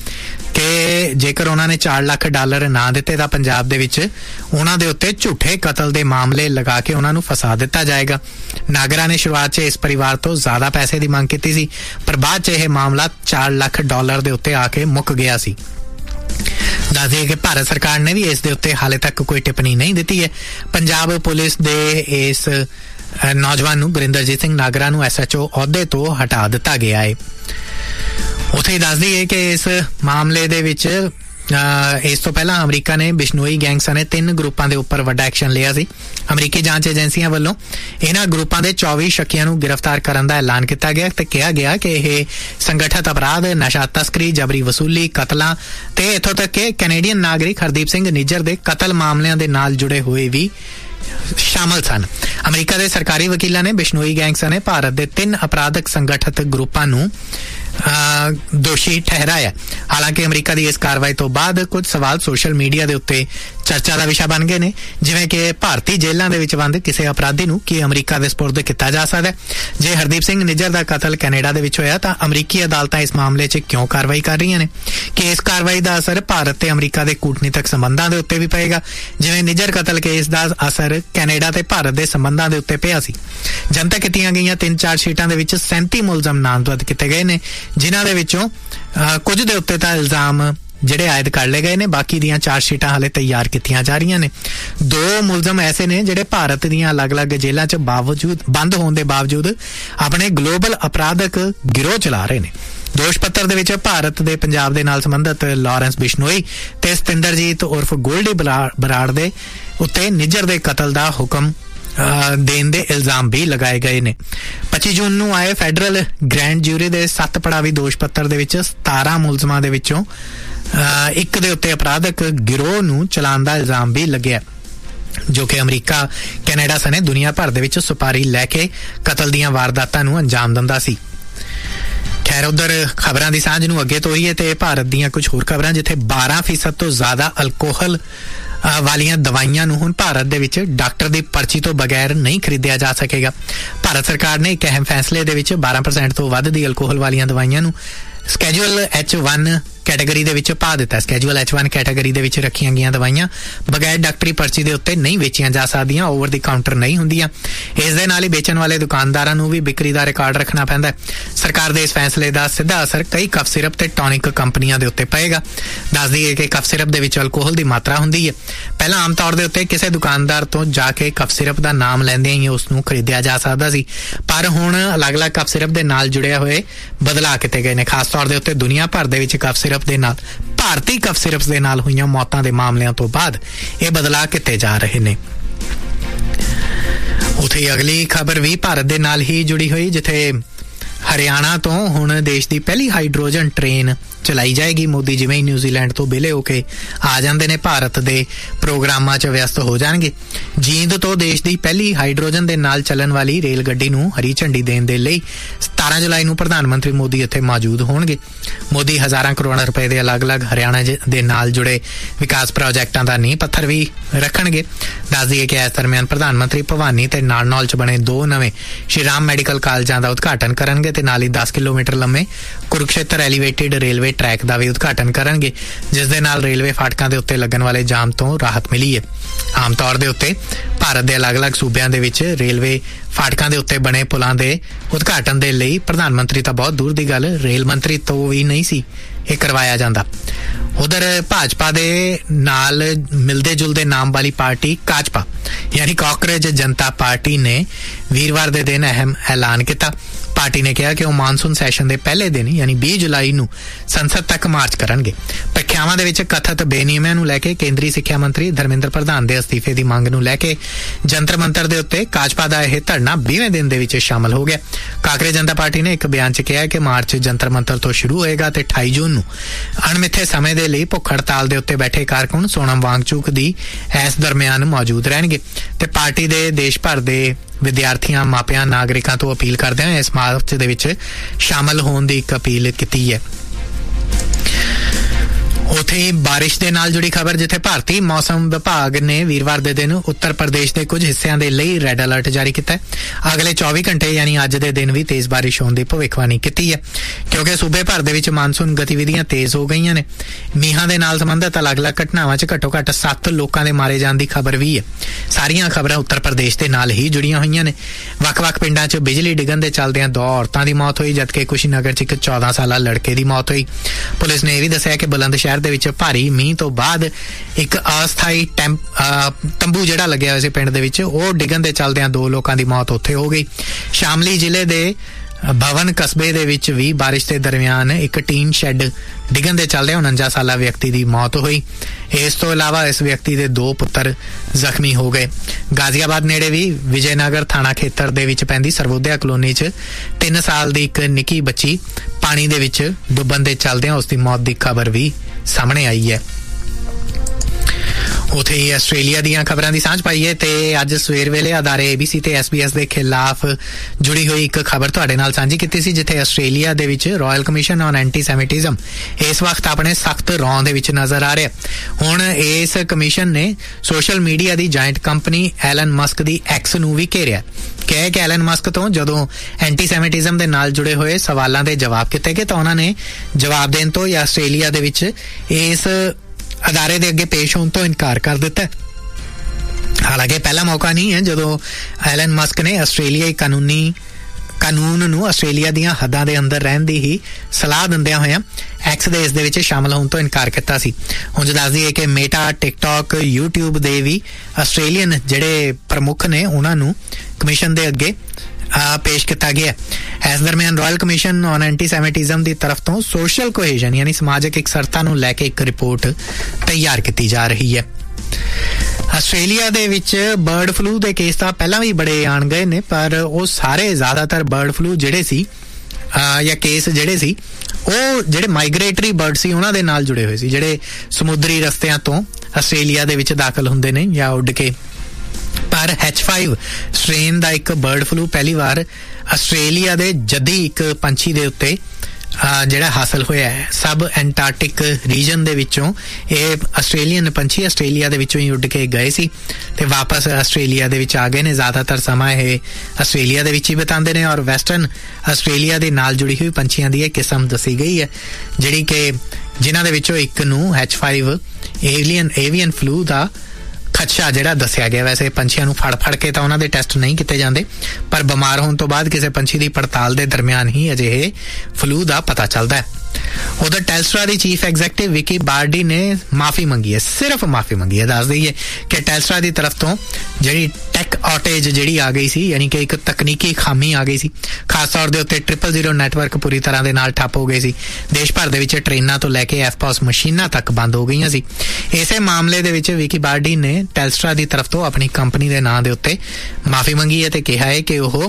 ਕਿ ਜੇਕਰ ਉਹਨਾਂ ਨੇ ਚਾਰ ਲੱਖ ਡਾਲਰ ਨਾ ਦਿੱਤੇ ਤਾਂ ਪੰਜਾਬ ਦੇ ਵਿੱਚ ਉਹਨਾਂ ਦੇ ਉੱਤੇ ਝੂਠੇ ਕਤਲ ਦੇ ਮਾਮਲੇ ਲਗਾ ਕੇ ਉਹਨਾਂ ਨੂੰ ਫਸਾ ਦਿੱਤਾ ਜਾਏਗਾ। ਨਾਗਰਾ ਨੇ ਸ਼ੁਰੂਆਤ 'ਚ ਇਸ ਪਰਿਵਾਰ ਤੋਂ ਜ਼ਿਆਦਾ ਪੈਸੇ ਦੀ ਮੰਗ ਕੀਤੀ ਸੀ, ਪਰ ਬਾਅਦ 'ਚ ਇਹ ਮਾਮਲਾ ਚਾਰ ਲੱਖ ਡਾਲਰ ਦੇ ਉੱਤੇ ਆ ਕੇ ਮੁੱਕ ਗਿਆ ਸੀ। ਦੱਸ ਦਈਏ ਕਿ ਭਾਰਤ ਸਰਕਾਰ ਨੇ ਵੀ ਇਸ ਦੇ ਉੱਤੇ ਹਾਲੇ ਤੱਕ ਕੋਈ ਟਿੱਪਣੀ ਨਹੀਂ ਦਿੱਤੀ ਹੈ। ਪੰਜਾਬ ਪੁਲਿਸ ਦੇ ਇਸ ਨੌਜਵਾਨ ਨੂੰ ਗੁਰਿੰਦਰਜੀਤ ਸਿੰਘ ਨਾਗਰਾ ਨੂੰ ਐਸ ਐਚ ਓ ਅਹੁਦੇ ਤੋਂ ਹਟਾ ਦਿੱਤਾ ਗਿਆ ਹੈ। ਉੱਥੇ ਹੀ ਦੱਸ ਦਈਏ ਕਿ ਇਸ ਮਾਮਲੇ ਦੇ ਵਿੱਚ ਇਸ ਤੋਂ ਪਹਿਲਾਂ ਅਮਰੀਕਾ ਨੇ ਬਿਸ਼ਨੋਈ ਗੈਂਗ ਸਣੇ ਤਿੰਨ ਗਰੁੱਪਾਂ ਦੇ ਉੱਪਰ ਵੱਡਾ ਐਕਸ਼ਨ ਲਿਆ ਸੀ। ਅਮਰੀਕੀ ਜਾਂਚ ਏਜੰਸੀਆਂ ਵੱਲੋਂ ਇਹਨਾਂ ਗਰੁੱਪਾਂ ਦੇ ਚੌਵੀ ਸ਼ੱਕੀਆਂ ਨੂੰ ਗ੍ਰਿਫਤਾਰ ਕਰਨ ਦਾ ਐਲਾਨ ਕੀਤਾ ਗਿਆ ਤੇ ਕਿਹਾ ਗਿਆ ਕਿ ਇਹ ਸੰਗਠਿਤ ਅਪਰਾਧ, ਨਸ਼ਾ ਤਸਕਰੀ, ਜਬਰੀ ਵਸੂਲੀ, ਕਤਲਾਂ ਤੇ ਇੱਥੋਂ ਤੱਕ ਕਿ ਕੈਨੇਡੀਅਨ ਨਾਗਰਿਕ ਹਰਦੀਪ ਸਿੰਘ ਨਿੱਜਰ ਦੇ ਕਤਲ ਮਾਮਲਿਆਂ ਦੇ ਨਾਲ ਜੁੜੇ ਹੋਏ ਵੀ ਸ਼ਾਮਲ ਸਨ। ਅਮਰੀਕਾ ਦੇ ਸਰਕਾਰੀ ਵਕੀਲਾਂ ਨੇ ਬਿਸ਼ਨੋਈ ਗੈਂਗ ਸਣੇ ਭਾਰਤ ਦੇ ਤਿੰਨ ਅਪਰਾਧਕ ਸੰਗਠਿਤ ਗਰੁੱਪਾਂ ਨੂੰ ਦੋਸ਼ੀ ਠਹਿਰਾਇਆ। ਹਾਲਾਂਕਿ ਅਮਰੀਕਾ ਦੀ ਇਸ ਕਾਰਵਾਈ ਤੋਂ ਬਾਅਦ ਕੁਝ ਸਵਾਲ ਸੋਸ਼ਲ ਮੀਡੀਆ ਦੇ ਉੱਤੇ ਚਰਚਾ ਦਾ ਵਿਸ਼ਾ ਬਣ ਗਏ ਨੇ, ਜਿਵੇਂ ਕਿ ਭਾਰਤੀ ਜੇਲ੍ਹਾਂ ਦੇ ਵਿੱਚ ਬੰਦ ਕਿਸੇ ਅਪਰਾਧੀ ਨੂੰ ਕੀ ਅਮਰੀਕਾ ਦੇ ਸਪੁਰਦ ਕੀਤਾ ਜਾ ਸਕਦਾ? ਜੇ ਹਰਦੀਪ ਸਿੰਘ ਨਿੱਜਰ ਦਾ ਕਤਲ ਕੈਨੇਡਾ ਦੇ ਵਿੱਚ ਹੋਇਆ ਤਾਂ ਅਮਰੀਕੀ ਅਦਾਲਤਾਂ ਇਸ ਮਾਮਲੇ 'ਚ ਕਿਉਂ ਕਾਰਵਾਈ ਕਰ ਰਹੀਆਂ ਨੇ? ਕਿ ਇਸ ਕਾਰਵਾਈ ਦਾ ਅਸਰ ਭਾਰਤ ਤੇ ਅਮਰੀਕਾ ਦੇ ਕੂਟਨੀਤਕ ਸੰਬੰਧਾਂ ਦੇ ਉੱਤੇ ਵੀ ਪਏਗਾ, ਜਿਵੇਂ ਨਿੱਜਰ ਕਤਲ ਕੇਸ ਦਾ ਅਸਰ ਕੈਨੇਡਾ ਤੇ ਭਾਰਤ ਦੇ ਸੰਬੰਧਾਂ ਦੇ ਉੱਤੇ ਪਿਆ ਸੀ। ਜਨਤਕ ਕੀਤੀਆਂ ਗਈਆਂ ਤਿੰਨ ਚਾਰ ਸ਼ੀਟਾਂ ਦੇ ਵਿੱਚ ਸੈਂਤੀ ਮੁਲਜ਼ਮ ਨਾਮਜ਼ਦ ਕੀਤੇ ਗਏ ਨੇ, ਜਿਨ੍ਹਾਂ ਦੇ ਵਿੱਚੋਂ ਕੁਝ ਦੇ ਉੱਤੇ ਤਾਂ ਇਲਜ਼ਾਮ ਜਿਹੜੇ ਆਇਦ ਕਰ ਲਏ ਗਏ ਨੇ, ਬਾਕੀ ਦੀਆਂ ਚਾਰ ਸ਼ੀਟਾਂ ਹਾਲੇ ਤਿਆਰ ਕੀਤੀਆਂ ਜਾ ਰਹੀਆਂ ਨੇ। ਦੋ ਮੁਲਜ਼ਮ ਐਸੇ ਨੇ ਜਿਹੜੇ ਭਾਰਤ ਦੀਆਂ ਅਲੱਗ-ਅਲੱਗ ਜੇਲ੍ਹਾਂ 'ਚ ਬਾਵਜੂਦ ਬੰਦ ਹੋਣ ਦੇ ਬਾਵਜੂਦ ਆਪਣੇ ਗਲੋਬਲ ਅਪਰਾਧਕ ਗਿਰੋਹ ਚਲਾ ਰਹੇ ਨੇ। ਦੋਸ਼ ਪੱਤਰ ਦੇ ਵਿੱਚ ਭਾਰਤ ਦੇ ਪੰਜਾਬ ਦੇ ਨਾਲ ਸੰਬੰਧਿਤ ਲਾਰੈਂਸ ਬਿਸ਼ਨੋਈ ਤੇ ਸਤਿੰਦਰਜੀਤ ਉਰਫ ਗੋਲਡੀ ਬਰਾੜ ਦੇ ਉੱਤੇ ਨਿੱਜਰ ਦੇ ਕਤਲ ਦਾ ਹੁਕਮ ਦੇਣ ਦੇ ਇਲਜ਼ਾਮ ਵੀ ਲਗਾਏ ਗਏ ਨੇ। ਪੱਚੀ ਜੂਨ ਨੂੰ ਆਏ ਫੈਡਰਲ ਗ੍ਰੈਂਡ ਜਿਊਰੀ ਦੇ ਸੱਤ ਪੜਾਵੀ ਦੋਸ਼ ਪੱਤਰ ਦੇ ਵਿੱਚ ਸਤਾਰਾਂ ਮੁਲਜ਼ਮਾਂ ਦੇ ਵਿੱਚੋਂ ਇੱਕ ਦੇ ਉੱਤੇ ਅਪਰਾਧਕ ਗਿਰੋਹ ਨੂੰ ਚਲਾਉਣ ਦਾ ਇਲਜ਼ਾਮ ਵੀ ਲੱਗਿਆ, ਜੋ ਕਿ ਅਮਰੀਕਾ, ਕੈਨੇਡਾ ਸਣੇ ਦੁਨੀਆ ਭਰ ਦੇ ਵਿੱਚ ਸੁਪਾਰੀ ਲੈ ਕੇ ਕਤਲ ਦੀਆਂ ਵਾਰਦਾਤਾਂ ਨੂੰ ਅੰਜਾਮ ਦਿੰਦਾ ਸੀ। ਖੈਰ, ਉਧਰ ਖਬਰਾਂ ਦੀ ਸਾਂਝ ਨੂੰ ਅੱਗੇ ਤੋਰੀਏ ਤੇ ਭਾਰਤ ਦੀਆਂ ਕੁਝ ਹੋਰ ਖਬਰਾਂ, ਜਿੱਥੇ ਬਾਰਾਂ ਫੀਸਦ ਤੋਂ ਜ਼ਿਆਦਾ ਅਲਕੋਹਲ ਵਾਲੀਆਂ ਦਵਾਈਆਂ ਨੂੰ ਹੁਣ ਭਾਰਤ ਦੇ ਵਿੱਚ ਡਾਕਟਰ ਦੀ ਪਰਚੀ ਤੋਂ ਬਗੈਰ ਨਹੀਂ ਖਰੀਦਿਆ ਜਾ ਸਕੇਗਾ। ਭਾਰਤ ਸਰਕਾਰ ਨੇ ਇੱਕ ਅਹਿਮ ਫੈਸਲੇ ਦੇ ਵਿੱਚ ਬਾਰਾਂ ਪਰਸੈਂਟ ਤੋਂ ਵੱਧ ਦੀ ਅਲਕੋਹਲ ਵਾਲੀਆਂ ਦਵਾਈਆਂ ਨੂੰ ਸਕੈਜੂਅਲ ਐਚ ਵਨ ਕੈਟਾਗਰੀ ਦੇ ਵਿੱਚ ਪਾ ਦਿੱਤਾ। ਸਕੈਜੂਅਲ ਐਚ ਵਨ ਕੈਟਾਗਰੀ ਦੇ ਵਿੱਚ ਰੱਖੀਆਂ ਗਈਆਂ ਦਵਾਈਆਂ ਬਗੈਰ ਡਾਕਟਰੀ ਪਰਚੀ ਦੇ ਉੱਤੇ ਨਹੀਂ ਵੇਚੀਆਂ ਜਾ ਸਕਦੀਆਂ, ਓਵਰ ਦੀ ਕਾਊਂਟਰ ਨਹੀਂ ਹੁੰਦੀਆਂ। ਇਸ ਦੇ ਨਾਲ ਹੀ ਵੇਚਣ ਵਾਲੇ ਦੁਕਾਨਦਾਰਾਂ ਨੂੰ ਵੀ ਵਿਕਰੀ ਦਾ ਰਿਕਾਰਡ ਰੱਖਣਾ ਪੈਂਦਾ। ਸਰਕਾਰ ਦੇ ਇਸ ਫੈਸਲੇ ਦਾ ਸਿੱਧਾ ਅਸਰ ਕਈ ਕਫ ਸਿਰਪ ਤੇ ਟੌਨਿਕ ਕੰਪਨੀਆਂ ਦੇ ਉੱਤੇ ਪਏਗਾ। ਦੱਸ ਦਈਏ ਕਿ ਕਫ ਸਿਰਪ ਦੇ ਵਿੱਚ ਅਲਕੋਹਲ ਦੀ ਮਾਤਰਾ ਹੁੰਦੀ ਹੈ। ਪਹਿਲਾਂ ਆਮ ਤੌਰ ਦੇ ਉੱਤੇ ਕਿਸੇ ਦੁਕਾਨਦਾਰ ਤੋਂ ਜਾ ਕੇ ਕਫ ਸਿਰਪ ਦਾ ਨਾਮ ਲੈਂਦਿਆਂ ਹੀ ਉਸ ਨੂੰ ਖਰੀਦਿਆ ਜਾ ਸਕਦਾ ਸੀ, ਪਰ ਹੁਣ ਅਲੱਗ-ਅਲੱਗ ਕਫ ਸਿਰਪ ਦੇ ਨਾਲ ਜੁੜਿਆ ਹੋਏ ਬਦਲਾਅ ਕੀਤੇ ਗਏ ਨੇ। ਖਾਸ ਤੌਰ ਦੇ ਉੱਤੇ ਦੁਨੀਆ ਭਰ ਦੇ ਵਿੱਚ ਕਫ ਸਿਰਪ ਦੇ ਨਾਲ ਭਾਰਤੀ ਕਫ ਸਿਰਪ ਦੇ ਨਾਲ ਹੋਈਆਂ ਮੌਤਾਂ ਦੇ ਮਾਮਲਿਆਂ ਤੋਂ ਬਾਅਦ ਇਹ ਬਦਲਾਅ ਕੀਤੇ ਜਾ ਰਹੇ ਨੇ। ਉੱਥੇ ਅਗਲੀ ਖਬਰ ਵੀ ਭਾਰਤ ਦੇ ਨਾਲ ਹੀ ਜੁੜੀ ਹੋਈ, ਜਿੱਥੇ ਹਰਿਆਣਾ ਤੋਂ ਹੁਣ ਦੇਸ਼ ਦੀ ਪਹਿਲੀ ਹਾਈਡਰੋਜਨ ਟ੍ਰੇਨ ਚਲਾਈ ਜਾਏਗੀ। ਮੋਦੀ ਜਿਵੇਂ ਹੀ ਨਿਊਜ਼ੀਲੈਂਡ ਤੋਂ ਵਿਹਲੇ ਹੋ ਕੇ ਆ ਜਾਂਦੇ ਨੇ, ਭਾਰਤ ਦੇ ਪ੍ਰੋਗਰਾਮਾਂ 'ਚ ਵਿਅਸਤ ਹੋ ਜਾਣਗੇ। ਜੀਂਦ ਤੋਂ ਦੇਸ਼ ਦੀ ਪਹਿਲੀ ਹਾਈਡਰੋਜਨ ਦੇ ਨਾਲ ਚੱਲਣ ਵਾਲੀ ਰੇਲ ਗੱਡੀ ਨੂੰ ਹਰੀ ਝੰਡੀ ਦੇਣ ਦੇ ਲਈ ਸਤਾਰਾਂ ਜੁਲਾਈ ਨੂੰ ਪ੍ਰਧਾਨ ਮੰਤਰੀ ਮੋਦੀ ਇੱਥੇ ਮੌਜੂਦ ਹੋਣਗੇ। ਮੋਦੀ ਹਜ਼ਾਰਾਂ ਕਰੋੜ ਰੁਪਏ ਦੇ ਅਲੱਗ-ਅਲੱਗ ਹਰਿਆਣਾ ਦੇ ਨਾਲ ਜੁੜੇ ਵਿਕਾਸ ਪ੍ਰੋਜੈਕਟਾਂ ਦਾ ਨੀਂਹ ਪੱਥਰ ਵੀ ਰੱਖਣਗੇ। ਦੱਸ ਦਈਏ ਕਿ ਇਸ ਦਰਮਿਆਨ ਪ੍ਰਧਾਨ ਮੰਤਰੀ ਭਵਾਨੀ ਤੇ ਨਾਰਨੌਲ 'ਚ ਬਣੇ ਦੋ ਨਵੇਂ ਸ਼੍ਰੀ ਰਾਮ ਮੈਡੀਕਲ ਕਾਲਜਾਂ ਦਾ ਉਦਘਾਟਨ ਕਰਨਗੇ ਤੇ ਨਾਲ ਹੀ ਦਸ ਕਿਲੋਮੀਟਰ ਲੰਮੇ ਕੁਰੂਕਸ਼ੇਤਰ ਐਲੀਵੇਟਿਡ ਰੇਲਵੇ ਟਰੈਕ ਦਾ ਵੀ ਉਦਘਾਟਨ ਕਰਨਗੇ, ਜਿਸ ਦੇ ਨਾਲ ਰੇਲਵੇ ਫਾਟਕਾਂ ਦੇ ਉੱਤੇ ਲੱਗਣ ਵਾਲੇ ਜਾਮ ਤੋਂ ਰਾਹਤ ਮਿਲੀ ਹੈ। ਆਮ ਤੌਰ ਦੇ ਉੱਤੇ ਭਾਰਤ ਦੇ ਅਲੱਗ-ਅਲੱਗ ਸੂਬਿਆਂ ਦੇ ਵਿੱਚ ਰੇਲਵੇ ਫਾਟਕਾਂ ਦੇ ਉੱਤੇ ਬਣੇ ਪੁਲਾਂ ਦੇ ਉਦਘਾਟਨ ਦੇ ਲਈ ਪ੍ਰਧਾਨ ਮੰਤਰੀ ਤਾਂ ਬਹੁਤ ਦੂਰ ਦੀ ਗੱਲ, ਰੇਲ ਮੰਤਰੀ ਤੋਂ ਵੀ ਨਹੀਂ ਸੀ ਇਹ ਕਰਵਾਇਆ ਜਾਂਦਾ। ਉਧਰ ਭਾਜਪਾ ਦੇ ਨਾਲ ਮਿਲਦੇ ਜੁਲਦੇ ਨਾਮ ਵਾਲੀ ਪਾਰਟੀ ਕਾਜਪਾ ਯਾਨੀ ਕਾਂਗਰਸ ਜਨਤਾ ਪਾਰਟੀ ਨੇ ਵੀਰਵਾਰ ਦੇ ਦਿਨ ਅਹਿਮ ਐਲਾਨ ਕੀਤਾ। ਪਾਰਟੀ ਨੇ ਕਿਹਾ ਕਿ ਉਹ ਮਾਨਸੂਨ ਸੈਸ਼ਨ ਦੇ ਪਹਿਲੇ ਦਿਨ ਯਾਨੀ ਵੀਹ ਜੁਲਾਈ ਨੂੰ ਸੰਸਦ ਤੱਕ ਮਾਰਚ ਕਰਨਗੇ। ਪ੍ਰੀਖਿਆਵਾਂ ਦੇ ਵਿੱਚ ਕਥਿਤ ਬੇਨਿਯਮੀਆਂ ਨੂੰ ਲੈ ਕੇ ਕੇਂਦਰੀ ਸਿੱਖਿਆ ਮੰਤਰੀ ਧਰਮਿੰਦਰ ਪ੍ਰਧਾਨ ਦੇ ਅਸਤੀਫੇ ਦੀ ਮੰਗ ਨੂੰ ਲੈ ਕੇ ਜੰਤਰ ਮੰਤਰ ਦੇ ਉੱਤੇ ਕਾਜਪਾ ਦਾ ਇਹ ਧਰਨਾ ਵੀਹਵੇਂ ਦਿਨ ਦੇ ਵਿੱਚ ਸ਼ਾਮਲ ਹੋ ਗਿਆ। ਕਾਂਗਰਸ ਜਨਤਾ ਪਾਰਟੀ ਨੇ ਇੱਕ ਬਿਆਨ 'ਚ ਕਿਹਾ ਕਿ ਮਾਰਚ ਜੰਤਰ ਮੰਤਰ ਤੋਂ ਸ਼ੁਰੂ ਹੋਏਗਾ ਤੇ ਅਠਾਈ ਜੂਨ ਨੂੰ ਅਣਮਿੱਥੇ ਸਮੇਂ ਦੇ ਲਈ ਭੁੱਖ ਹੜਤਾਲ ਦੇ ਉੱਤੇ ਬੈਠੇ ਕਾਰਕੁਨ ਸੋਨਮ ਵਾਂਗਚੁਕ ਦੀ ਇਸ ਦਰਮਿਆਨ ਮੌਜੂਦ ਰਹਿਣਗੇ ਤੇ ਪਾਰਟੀ ਦੇ ਦੇਸ਼ ਭਰ ਦੇ ਵਿਦਿਆਰਥੀਆਂ, ਮਾਪਿਆਂ, ਨਾਗਰਿਕਾਂ ਤੋਂ ਅਪੀਲ ਕਰਦੇ ਹੋਏ ਇਸ ਮਾਰਚ ਦੇ ਵਿੱਚ ਸ਼ਾਮਲ ਹੋਣ ਦੀ ਇੱਕ ਅਪੀਲ ਕੀਤੀ ਹੈ। ਉੱਥੇ ਹੀ ਬਾਰਿਸ਼ ਦੇ ਨਾਲ ਜੁੜੀ ਖਬਰ, ਜਿੱਥੇ ਭਾਰਤੀ ਮੌਸਮ ਵਿਭਾਗ ਨੇ ਵੀਰਵਾਰ ਦੇ ਦਿਨ ਉੱਤਰ ਪ੍ਰਦੇਸ਼ ਦੇ ਕੁਝ ਹਿੱਸਿਆਂ ਦੇ ਲਈ ਰੈੱਡ ਅਲਰਟ ਜਾਰੀ ਕੀਤਾ ਹੈ। ਅਗਲੇ ਚੌਵੀ ਘੰਟੇ ਯਾਨੀ ਅੱਜ ਦੇ ਦਿਨ ਵੀ ਤੇਜ਼ ਬਾਰਿਸ਼ ਹੋਣ ਦੀ ਭਵਿੱਖਬਾਣੀ ਕੀਤੀ ਹੈ, ਕਿਉਂਕਿ ਸੂਬੇ ਭਰ ਦੇ ਵਿੱਚ ਮਾਨਸੂਨ ਗਤੀਵਿਧੀਆਂ ਤੇਜ਼ ਹੋ ਗਈਆਂ ਨੇ। ਮੀਂਹਾਂ ਦੇ ਨਾਲ ਸੰਬੰਧਿਤ ਅਲੱਗ-ਅਲੱਗ ਘਟਨਾਵਾਂ 'ਚ ਘੱਟੋ ਘੱਟ ਸੱਤ ਲੋਕਾਂ ਦੇ ਮਾਰੇ ਜਾਣ ਦੀ ਖਬਰ ਵੀ ਹੈ। ਸਾਰੀਆਂ ਖਬਰਾਂ ਉੱਤਰ ਪ੍ਰਦੇਸ਼ ਦੇ ਨਾਲ ਹੀ ਜੁੜੀਆਂ ਹੋਈਆਂ ਨੇ। ਵੱਖ-ਵੱਖ ਪਿੰਡਾਂ 'ਚ ਬਿਜਲੀ ਡਿੱਗਣ ਦੇ ਚੱਲਦਿਆਂ ਦੋ ਔਰਤਾਂ ਦੀ ਮੌਤ ਹੋਈ, ਜਦਕਿ ਕੁਸ਼ੀਨਗਰ 'ਚ ਇੱਕ ਚੌਦਾਂ ਸਾਲਾ ਲੜਕੇ ਦੀ ਮੌਤ ਹੋਈ। ਪੁਲਿਸ ਨੇ ਇਹ ਵੀ ਦੱਸਿਆ ਕਿ ਬੁਲੰਦ ਸ਼ਹਿਰ ਦੇ ਵਿੱਚ ਭਾਰੀ ਮੀਂਹ ਤੋਂ ਬਾਅਦ ਇੱਕ ਅਸਥਾਈ ਤੰਬੂ ਜਿਹੜਾ ਲੱਗਿਆ ਹੋਇਆ ਸੀ ਪਿੰਡ ਦੇ ਵਿੱਚ, ਉਹ ਡਿੱਗਣ ਦੇ ਚੱਲਦਿਆਂ ਦੋ ਲੋਕਾਂ ਦੀ ਮੌਤ ਉੱਥੇ ਹੋ ਗਈ। ਸ਼ਾਮਲੀ ਜ਼ਿਲ੍ਹੇ ਦੇ ਭਵਨ ਕਸਬੇ ਦੇ ਵਿੱਚ ਵੀ ਬਾਰਿਸ਼ ਦੇ ਦਰਮਿਆਨ ਇੱਕ ਟੀਨ ਸ਼ੈੱਡ ਡਿੱਗਣ ਦੇ ਚੱਲਦੇ ਉਨੰਜਾ ਸਾਲਾ ਵਿਅਕਤੀ ਦੀ ਮੌਤ ਹੋਈ। ਇਸ ਤੋਂ ਇਲਾਵਾ ਇਸ ਵਿਅਕਤੀ ਦੇ ਦੋ ਪੁੱਤਰ ਜ਼ਖਮੀ ਹੋ ਗਏ। ਗਾਜ਼ੀਆਬਾਦ ਨੇੜੇ ਵੀ ਵਿਜੇਨਗਰ ਥਾਣਾ ਖੇਤਰ ਦੇ ਵਿੱਚ ਪੈਂਦੀ ਸਰਵੋਦਿਆ ਕਲੋਨੀ 'ਚ ਤਿੰਨ ਸਾਲ ਦੀ ਇੱਕ ਨਿੱਕੀ ਬੱਚੀ ਪਾਣੀ ਦੇ ਵਿੱਚ ਡੁੱਬਣ ਦੇ ਚੱਲਦਿਆਂ ਉਸ ਦੀ ਮੌਤ ਦੀ ਖਬਰ ਵੀ ਸਾਹਮਣੇ ਆਈ ਹੈ। ਉੱਥੇ ਹੀ ਆਸਟ੍ਰੇਲੀਆ ਦੀਆਂ ਖਬਰਾਂ ਦੀ ਸਾਂਝ ਪਾਈਏ ਤੇ ਅੱਜ ਸਵੇਰ ਵੇਲੇ ਅਦਾਰੇ ਏ ਬੀ ਸੀ ਤੇ ਐਸ ਬੀ ਐਸ ਦੇ ਖਿਲਾਫ ਜੁੜੀ ਹੋਈ ਇੱਕ ਖਬਰ ਤੁਹਾਡੇ ਨਾਲ ਸਾਂਝੀ ਕੀਤੀ ਸੀ, ਜਿੱਥੇ ਆਸਟ੍ਰੇਲੀਆ ਦੇ ਵਿੱਚ ਰਾਇਲ ਕਮਿਸ਼ਨ ਔਨ ਐਂਟੀ ਸੈਮਿਟਿਜ਼ਮ ਇਸ ਵਕਤ ਆਪਣੇ ਸਖਤ ਰੌਂ ਦੇ ਵਿੱਚ ਨਜ਼ਰ ਆ ਰਿਹਾ। ਹੁਣ ਇਸ ਕਮਿਸ਼ਨ ਨੇ ਸੋਸ਼ਲ ਮੀਡੀਆ ਦੀ ਜਾਇੰਟ ਕੰਪਨੀ ਐਲਨ ਮਸਕ ਦੀ ਐਕਸ ਨੂੰ ਵੀ ਘੇਰਿਆ। ਕਿਹਾ ਕਿ ਐਲਨ ਮਸਕ ਤੋਂ ਜਦੋਂ ਐਂਟੀ ਸੈਮਿਟਿਜ਼ਮ ਦੇ ਨਾਲ ਜੁੜੇ ਹੋਏ ਸਵਾਲਾਂ ਦੇ ਜਵਾਬ ਕੀਤੇ ਗਏ ਤਾਂ ਉਹਨਾਂ ਨੇ ਜਵਾਬ ਦੇਣ ਤੋਂ ਜਾਂ ਆਸਟ੍ਰੇਲੀਆ ਦੇ ਵਿੱਚ ਇਸ ਅਦਾਰੇ ਦੇ ਅੱਗੇ ਪੇਸ਼ ਹੋਣ ਤੋਂ ਇਨਕਾਰ ਕਰ ਦਿੱਤਾ। ਹਾਲਾਂਕਿ ਪਹਿਲਾ ਮੌਕਾ ਨਹੀਂ ਹੈ ਜਦੋਂ ਐਲਨ ਮਸਕ ਨੇ ਆਸਟ੍ਰੇਲੀਆਈ ਕਾਨੂੰਨੀ ਕਾਨੂੰਨ ਨੂੰ ਆਸਟ੍ਰੇਲੀਆ ਦੀਆਂ ਹੱਦਾਂ ਦੇ ਅੰਦਰ ਰਹਿਣ ਦੀ ਹੀ ਸਲਾਹ ਦਿੰਦਿਆਂ ਹੋਇਆਂ ਐਕਸ ਦੇ ਇਸ ਦੇ ਵਿੱਚ ਸ਼ਾਮਲ ਹੋਣ ਤੋਂ ਇਨਕਾਰ ਕੀਤਾ ਸੀ। ਉਂਝ ਦੱਸ ਦਈਏ ਕਿ ਮੇਟਾ, ਟਿਕਟੌਕ, ਯੂਟਿਊਬ ਦੇ ਵੀ ਆਸਟ੍ਰੇਲੀਅਨ ਜਿਹੜੇ ਪ੍ਰਮੁੱਖ ਨੇ ਉਹਨਾਂ ਨੂੰ ਕਮਿਸ਼ਨ ਦੇ ਅੱਗੇ ਪੇਸ਼ ਕੀਤਾ ਗਿਆ। ਇਸ ਦਰਮਿਆਨ ਰਾਇਲ ਕਮਿਸ਼ਨ ਔਨ ਐਂਟੀ ਸੈਮਿਟਿਜ਼ਮ ਦੀ ਤਰਫ ਤੋਂ ਸੋਸ਼ਲ ਕੋਹੇਜਨ ਯਾਨੀ ਸਮਾਜਿਕ ਇਕਸਰਤਾ ਨੂੰ ਲੈ ਕੇ ਇੱਕ ਰਿਪੋਰਟ ਤਿਆਰ ਕੀਤੀ ਜਾ ਰਹੀ ਹੈ। ਆਸਟ੍ਰੇਲੀਆ ਦੇ ਵਿੱਚ ਬਰਡ ਫਲੂ ਦੇ ਕੇਸ ਤਾਂ ਪਹਿਲਾਂ ਵੀ ਬੜੇ ਆਣ ਗਏ ਨੇ, ਪਰ ਉਹ ਸਾਰੇ ਜ਼ਿਆਦਾਤਰ ਬਰਡ ਫਲੂ ਜਿਹੜੇ ਸੀ ਜਾਂ ਕੇਸ ਜਿਹੜੇ ਸੀ ਉਹ ਜਿਹੜੇ ਮਾਈਗ੍ਰੇਟਰੀ ਬਰਡ ਸੀ ਉਹਨਾਂ ਦੇ ਨਾਲ ਜੁੜੇ ਹੋਏ ਸੀ, ਜਿਹੜੇ ਸਮੁੰਦਰੀ ਰਸਤਿਆਂ ਤੋਂ ਆਸਟ੍ਰੇਲੀਆ ਦੇ ਵਿੱਚ ਦਾਖਲ ਹੁੰਦੇ ਨੇ ਜਾਂ ਉੱਡ ਕੇ। ਪਰ ਐਚ ਫਾਈਵ ਸਟ੍ਰੇਨ ਦਾ ਇੱਕ ਬਰਡ ਫਲੂ ਪਹਿਲੀ ਵਾਰ ਆਸਟ੍ਰੇਲੀਆ ਦੇ ਜੱਦੀ ਇੱਕ ਪੰਛੀ ਦੇ ਉੱਤੇ ਜਿਹੜਾ ਹਾਸਲ ਹੋਇਆ ਹੈ। ਸਬ ਐਂਟਾਰਕਟਿਕ ਰੀਜਨ ਦੇ ਵਿੱਚੋਂ ਇਹ ਆਸਟ੍ਰੇਲੀਅਨ ਪੰਛੀ ਆਸਟ੍ਰੇਲੀਆ ਦੇ ਵਿੱਚੋਂ ਹੀ ਉੱਡ ਕੇ ਗਏ ਸੀ ਤੇ ਵਾਪਸ ਆਸਟ੍ਰੇਲੀਆ ਦੇ ਵਿੱਚ ਆ ਗਏ ਨੇ। ਜ਼ਿਆਦਾਤਰ ਸਮਾਂ ਇਹ ਆਸਟ੍ਰੇਲੀਆ ਦੇ ਵਿੱਚ ਹੀ ਬਿਤਾਉਂਦੇ ਨੇ ਔਰ ਵੈਸਟਰਨ ਆਸਟ੍ਰੇਲੀਆ ਦੇ ਨਾਲ ਜੁੜੀ ਹੋਈ ਪੰਛੀਆਂ ਦੀ ਇਹ ਕਿਸਮ ਦੱਸੀ ਗਈ ਹੈ, ਜਿਹੜੀ ਕਿ ਜਿਨ੍ਹਾਂ ਦੇ ਵਿੱਚੋਂ ਇੱਕ ਨੂੰ H five alien avian flu ਦਾ ਖਦਸ਼ਾ ਜਿਹੜਾ ਦੱਸਿਆ ਗਿਆ। ਵੈਸੇ ਪੰਛੀਆਂ ਨੂੰ ਫੜ ਫੜ ਕੇ ਤਾਂ ਉਹਨਾਂ ਦੇ ਟੈਸਟ ਨਹੀਂ ਕੀਤੇ ਜਾਂਦੇ, ਪਰ ਬਿਮਾਰ ਹੋਣ ਤੋਂ ਬਾਅਦ ਕਿਸੇ ਪੰਛੀ ਦੀ ਪੜਤਾਲ ਦੇ ਦਰਮਿਆਨ ਹੀ ਅਜਿਹੇ ਫਲੂ ਦਾ ਪਤਾ ਚੱਲਦਾ ਹੈ। ਉਧਰ ਟੈਲਸਟਰਾ ਦੀ ਚੀਫ ਐਗਜ਼ੈਕਟਿਵ ਵਿਕੀ ਬਾਰਡੀ ਨੇ ਮਾਫੀ ਮੰਗੀ ਹੈ, ਸਿਰਫ ਮਾਫੀ ਮੰਗੀ ਹੈ। ਦੱਸ ਦਈਏ ਕਿ ਟੈਲਸਟਰਾ ਦੀ ਤਰਫ ਤੋਂ ਜਿਹੜੀ ਟੈਕ ਆਊਟੇਜ ਜਿਹੜੀ ਆ ਗਈ ਸੀ, ਯਾਨੀ ਕਿ ਇੱਕ ਤਕਨੀਕੀ ਖਾਮੀ ਆ ਗਈ ਸੀ, ਖਾਸ ਤੌਰ ਦੇ ਉੱਤੇ ਟ੍ਰਿਪਲ ਜ਼ੀਰੋ ਨੈਟਵਰਕ ਪੂਰੀ ਤਰ੍ਹਾਂ ਦੇ ਨਾਲ ਠੱਪ ਹੋ ਗਏ ਸੀ। ਦੇਸ਼ ਭਰ ਦੇ ਵਿੱਚ ਟ੍ਰੇਨਾਂ ਤੋਂ ਲੈ ਕੇ ਐਫਪੋਸ ਮਸ਼ੀਨਾਂ ਤੱਕ ਬੰਦ ਹੋ ਗਈਆਂ ਸੀ। ਇਸੇ ਮਾਮਲੇ ਦੇ ਵਿੱਚ ਵਿਕੀ ਬਾਰਡੀ ਨੇ ਟੈਲਸਟਰਾ ਦੀ ਤਰਫ ਤੋਂ ਆਪਣੀ ਕੰਪਨੀ ਦੇ ਨਾਂ ਦੇ ਉੱਤੇ ਮਾਫੀ ਮੰਗੀ ਹੈ ਤੇ ਕਿਹਾ ਹੈ ਕਿ ਉਹ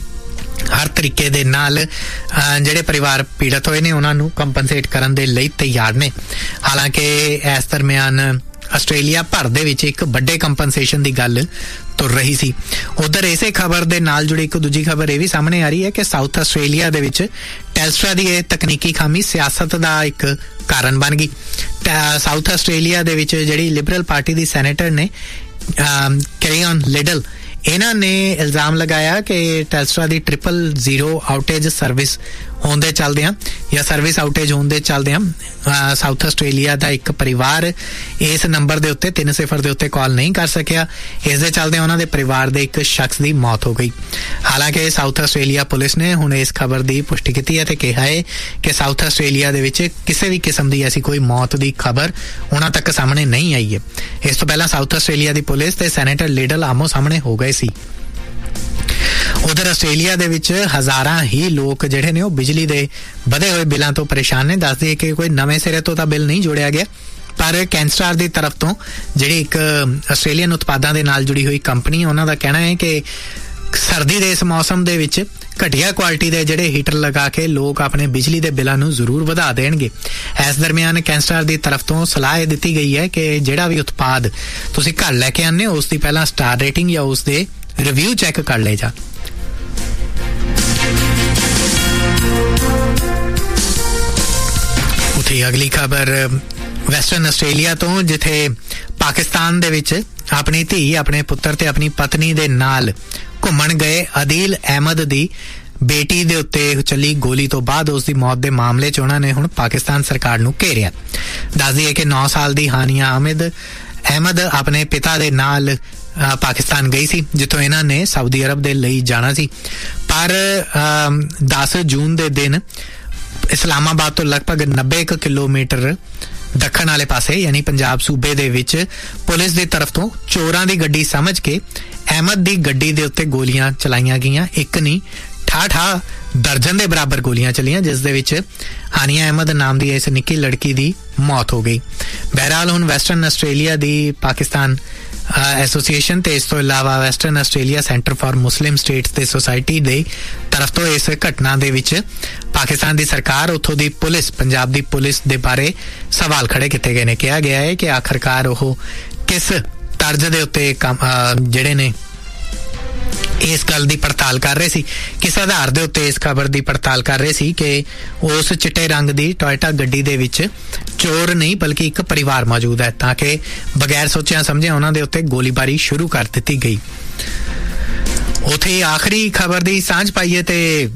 ਹਰ ਤਰੀਕੇ ਦੇ ਨਾਲ ਜਿਹੜੇ ਪਰਿਵਾਰ ਪੀੜਤ ਹੋਏ ਨੇ ਉਹਨਾਂ ਨੂੰ ਕੰਪਨਸੇਟ ਕਰਨ ਦੇ ਲਈ ਤਿਆਰ ਨੇ। ਹਾਲਾਂਕਿ ਇਸ ਦਰਮਿਆਨ ਆਸਟ੍ਰੇਲੀਆ ਭਰ ਦੇ ਵਿੱਚ ਇੱਕ ਵੱਡੇ ਕੰਪਨਸੇਸ਼ਨ ਦੀ ਗੱਲ ਤੁਰ ਰਹੀ ਸੀ। ਉਧਰ ਇਸੇ ਖਬਰ ਦੇ ਨਾਲ ਜੁੜੀ ਇੱਕ ਦੂਜੀ ਖਬਰ ਇਹ ਵੀ ਸਾਹਮਣੇ ਆ ਰਹੀ ਹੈ ਕਿ ਸਾਊਥ ਆਸਟ੍ਰੇਲੀਆ ਦੇ ਵਿੱਚ ਟੈਲਸਟਰਾ ਦੀ ਇਹ ਤਕਨੀਕੀ ਖਾਮੀ ਸਿਆਸਤ ਦਾ ਇੱਕ ਕਾਰਨ ਬਣ ਗਈ। ਸਾਊਥ ਆਸਟ੍ਰੇਲੀਆ ਦੇ ਵਿੱਚ ਜਿਹੜੀ ਲਿਬਰਲ ਪਾਰਟੀ ਦੀ ਸੈਨੇਟਰ ਨੇ ਕੈਰੀਓਨ ਲਿਡਲ, ਇਹਨਾਂ ਨੇ ਇਲਜ਼ਾਮ ਲਗਾਇਆ ਕਿ ਟੈਲਸਟਰਾ ਦੀ ਟ੍ਰਿਪਲ ਜ਼ੀਰੋ ਆਊਟੇਜ ਸਰਵਿਸ ਹੋਣ ਦੇ ਚੱਲਦਿਆਂ ਜਾਂ ਸਰਵਿਸ ਆਊਟੇਜ ਹੋਣ ਦੇ ਚੱਲਦਿਆਂ ਸਾਊਥ ਆਸਟ੍ਰੇਲੀਆ ਦਾ ਇੱਕ ਪਰਿਵਾਰ ਇਸ ਨੰਬਰ ਦੇ ਉੱਤੇ ਤਿੰਨ ਸਿਫਰ ਦੇ ਉੱਤੇ ਕਾਲ ਨਹੀਂ ਕਰ ਸਕਿਆ। ਇਸ ਦੇ ਚੱਲਦਿਆਂ ਉਹਨਾਂ ਦੇ ਪਰਿਵਾਰ ਦੇ ਇੱਕ ਸ਼ਖਸ ਦੀ ਮੌਤ ਹੋ ਗਈ। ਹਾਲਾਂਕਿ ਸਾਊਥ ਆਸਟ੍ਰੇਲੀਆ ਪੁਲਿਸ ਨੇ ਹੁਣ ਇਸ ਖਬਰ ਦੀ ਪੁਸ਼ਟੀ ਕੀਤੀ ਹੈ ਤੇ ਕਿਹਾ ਹੈ ਕਿ ਸਾਊਥ ਆਸਟ੍ਰੇਲੀਆ ਦੇ ਵਿੱਚ ਕਿਸੇ ਵੀ ਕਿਸਮ ਦੀ ਐਸੀ ਕੋਈ ਮੌਤ ਦੀ ਖਬਰ ਉਹਨਾਂ ਤੱਕ ਸਾਹਮਣੇ ਨਹੀਂ ਆਈ ਹੈ। ਇਸ ਤੋਂ ਪਹਿਲਾਂ ਸਾਊਥ ਆਸਟ੍ਰੇਲੀਆ ਦੀ ਪੁਲਿਸ ਤੇ ਸੈਨੇਟਰ ਲਿਡਲ ਆਮੋ ਸਾਹਮਣੇ ਹੋ ਗਏ ਸੀ। ਉਧਰ ਆਸਟ੍ਰੇਲੀਆ ਦੇ ਵਿੱਚ ਹਜ਼ਾਰਾਂ ਹੀ ਲੋਕ ਜਿਹੜੇ ਨੇ ਉਹ ਬਿਜਲੀ ਦੇ ਵਧੇ ਹੋਏ ਬਿੱਲਾਂ ਤੋਂ ਪਰੇਸ਼ਾਨ ਨੇ। ਦੱਸ ਦਈਏ ਕਿ ਕੋਈ ਨਵੇਂ ਸਿਰੇ ਤੋਂ ਤਾਂ ਬਿੱਲ ਨਹੀਂ ਜੋੜਿਆ ਗਿਆ, ਪਰ ਕੈਨਸਟਾਰ ਦੀ ਤਰਫ ਤੋਂ ਜਿਹੜੀ ਇੱਕ ਆਸਟ੍ਰੇਲੀਅਨ ਉਤਪਾਦਾਂ ਦੇ ਨਾਲ ਜੁੜੀ ਹੋਈ ਕੰਪਨੀ, ਉਹਨਾਂ ਦਾ ਕਹਿਣਾ ਹੈ ਕਿ ਸਰਦੀ ਦੇ ਇਸ ਮੌਸਮ ਦੇ ਵਿੱਚ ਘਟੀਆ ਕੁਆਲਿਟੀ ਦੇ ਜਿਹੜੇ ਹੀਟਰ ਲਗਾ ਕੇ ਲੋਕ ਆਪਣੇ ਬਿਜਲੀ ਦੇ ਬਿੱਲਾਂ ਨੂੰ ਜ਼ਰੂਰ ਵਧਾ ਦੇਣਗੇ। ਇਸ ਦਰਮਿਆਨ ਕੈਨਸਟਾਰ ਦੀ ਤਰਫ ਤੋਂ ਸਲਾਹ ਇਹ ਦਿੱਤੀ ਗਈ ਹੈ ਕਿ ਜਿਹੜਾ ਵੀ ਉਤਪਾਦ ਤੁਸੀਂ ਘਰ ਲੈ ਕੇ ਆਉਂਦੇ ਹੋ ਉਸ ਦੀ ਪਹਿਲਾਂ ਸਟਾਰ ਰੇਟਿੰਗ ਜਾਂ ਉਸ ਦੇ ਰਿਵਿਊ ਚੈੱਕ ਕਰ ਲਏ ਜਾ। ਉੱਥੇ ਅਗਲੀ ਖਬਰ ਵੈਸਟਰਨ ਆਸਟ੍ਰੇਲੀਆ ਤੋਂ, ਜਿੱਥੇ ਪਾਕਿਸਤਾਨ ਦੇ ਵਿੱਚ ਆਪਣੀ ਧੀ, ਆਪਣੇ ਪੁੱਤਰ ਤੇ ਆਪਣੀ ਪਤਨੀ ਦੇ ਨਾਲ ਘੁੰਮਣ ਗਏ ਅਦੀਲ ਅਹਿਮਦ ਦੀ ਬੇਟੀ ਦੇ ਉੱਤੇ ਚੱਲੀ ਗੋਲੀ ਤੋਂ ਬਾਅਦ ਉਸ ਦੀ ਮੌਤ ਦੇ ਮਾਮਲੇ 'ਚ ਉਹਨਾਂ ਨੇ ਹੁਣ ਪਾਕਿਸਤਾਨ ਸਰਕਾਰ ਨੂੰ ਘੇਰਿਆ। ਦੱਸ ਦਈਏ ਕਿ ਨੌ ਸਾਲ ਦੀ ਹਾਨੀਆ ਅਹਿਮਦ ਅਹਿਮਦ ਆਪਣੇ ਪਿਤਾ ਦੇ ਨਾਲ ਪਾਕਿਸਤਾਨ ਗਈ ਸੀ, ਜਿੱਥੋਂ ਇਹਨਾਂ ਨੇ ਸਾਊਦੀ ਅਰਬ ਦੇ ਲਈ ਜਾਣਾ ਸੀ। ਪਰ ਦਸ ਜੂਨ ਦੇ ਦਿਨ ਇਸਲਾਮਾਬਾਦ ਤੋਂ ਲਗਭਗ ਨੱਬੇ ਕਿਲੋਮੀਟਰ ਦੱਖਣ ਵਾਲੇ ਪਾਸੇ ਯਾਨੀ ਪੰਜਾਬ ਸੂਬੇ ਦੇ ਵਿੱਚ ਪੁਲਿਸ ਦੀ ਤਰਫ ਤੋਂ ਚੋਰਾਂ ਦੀ ਗੱਡੀ ਸਮਝ ਕੇ ਅਹਿਮਦ ਦੀ ਗੱਡੀ ਦੇ ਉੱਤੇ ਗੋਲੀਆਂ ਚਲਾਈਆਂ ਗਈਆਂ। ਇੱਕ ਨਹੀਂ ਠਾ ਠਾ ਦਰਜਨ ਦੇ ਬਰਾਬਰ ਗੋਲੀਆਂ ਚੱਲੀਆਂ, ਜਿਸ ਦੇ ਵਿੱਚ ਹਾਨੀਆ ਅਹਿਮਦ ਨਾਮ ਦੀ ਇਸ ਨਿੱਕੀ ਲੜਕੀ ਦੀ ਮੌਤ ਹੋ ਗਈ। ਬਹਿਰਹਾਲ ਹੁਣ ਵੈਸਟਰਨ ਆਸਟ੍ਰੇਲੀਆ ਦੀ ਪਾਕਿਸਤਾਨ ਐਸੋਸੀਏਸ਼ਨ ਤੇ ਇਸ ਤੋਂ ਇਲਾਵਾ western Australia centre for Muslim status ਤੇ ਸੁਸਾਇਟੀ ਦੇ ਤਰਫ ਤੋਂ ਇਸ ਘਟਨਾ ਦੇ ਵਿੱਚ ਪਾਕਿਸਤਾਨ ਦੀ ਸਰਕਾਰ, ਉੱਥੋਂ ਦੀ ਪੁਲਿਸ, ਪੰਜਾਬ ਦੀ ਪੁਲਿਸ ਦੇ ਬਾਰੇ ਸਵਾਲ ਖੜੇ ਕੀਤੇ ਗਏ ਨੇ। ਕਿਹਾ ਗਿਆ ਹੈ ਕਿ ਆਖਰਕਾਰ ਉਹ ਕਿਸ ਤਰਜ਼ ਦੇ ਉੱਤੇ ਕੰਮ ਜਿਹੜੇ ਨੇ ਇਸ ਗੱਲ ਦੀ ਪੜਤਾਲ ਕਰ ਰਹੇ ਸੀ, ਕਿਸ ਆਧਾਰ ਦੇ ਉੱਤੇ ਇਸ ਖਬਰ ਦੀ ਪੜਤਾਲ ਕਰ ਰਹੇ ਸੀ ਕਿ ਉਸ ਚਿੱਟੇ ਰੰਗ ਦੀ ਟੋਇਟਾ ਗੱਡੀ ਦੇ ਵਿੱਚ ਚੋਰ ਨਹੀਂ ਬਲਕਿ ਇੱਕ ਪਰਿਵਾਰ ਮੌਜੂਦ ਹੈ, ਤਾਂ ਕਿ ਬਗੈਰ ਸੋਚਿਆ ਸਮਝਿਆ ਉਹਨਾਂ ਦੇ ਉੱਤੇ ਗੋਲੀਬਾਰੀ ਸ਼ੁਰੂ ਕਰ ਦਿੱਤੀ ਗਈ। ਉੱਥੇ ਆਖਰੀ ਖਬਰ ਦੀ ਸਾਂਝ ਪਾਈਏ ਤੇ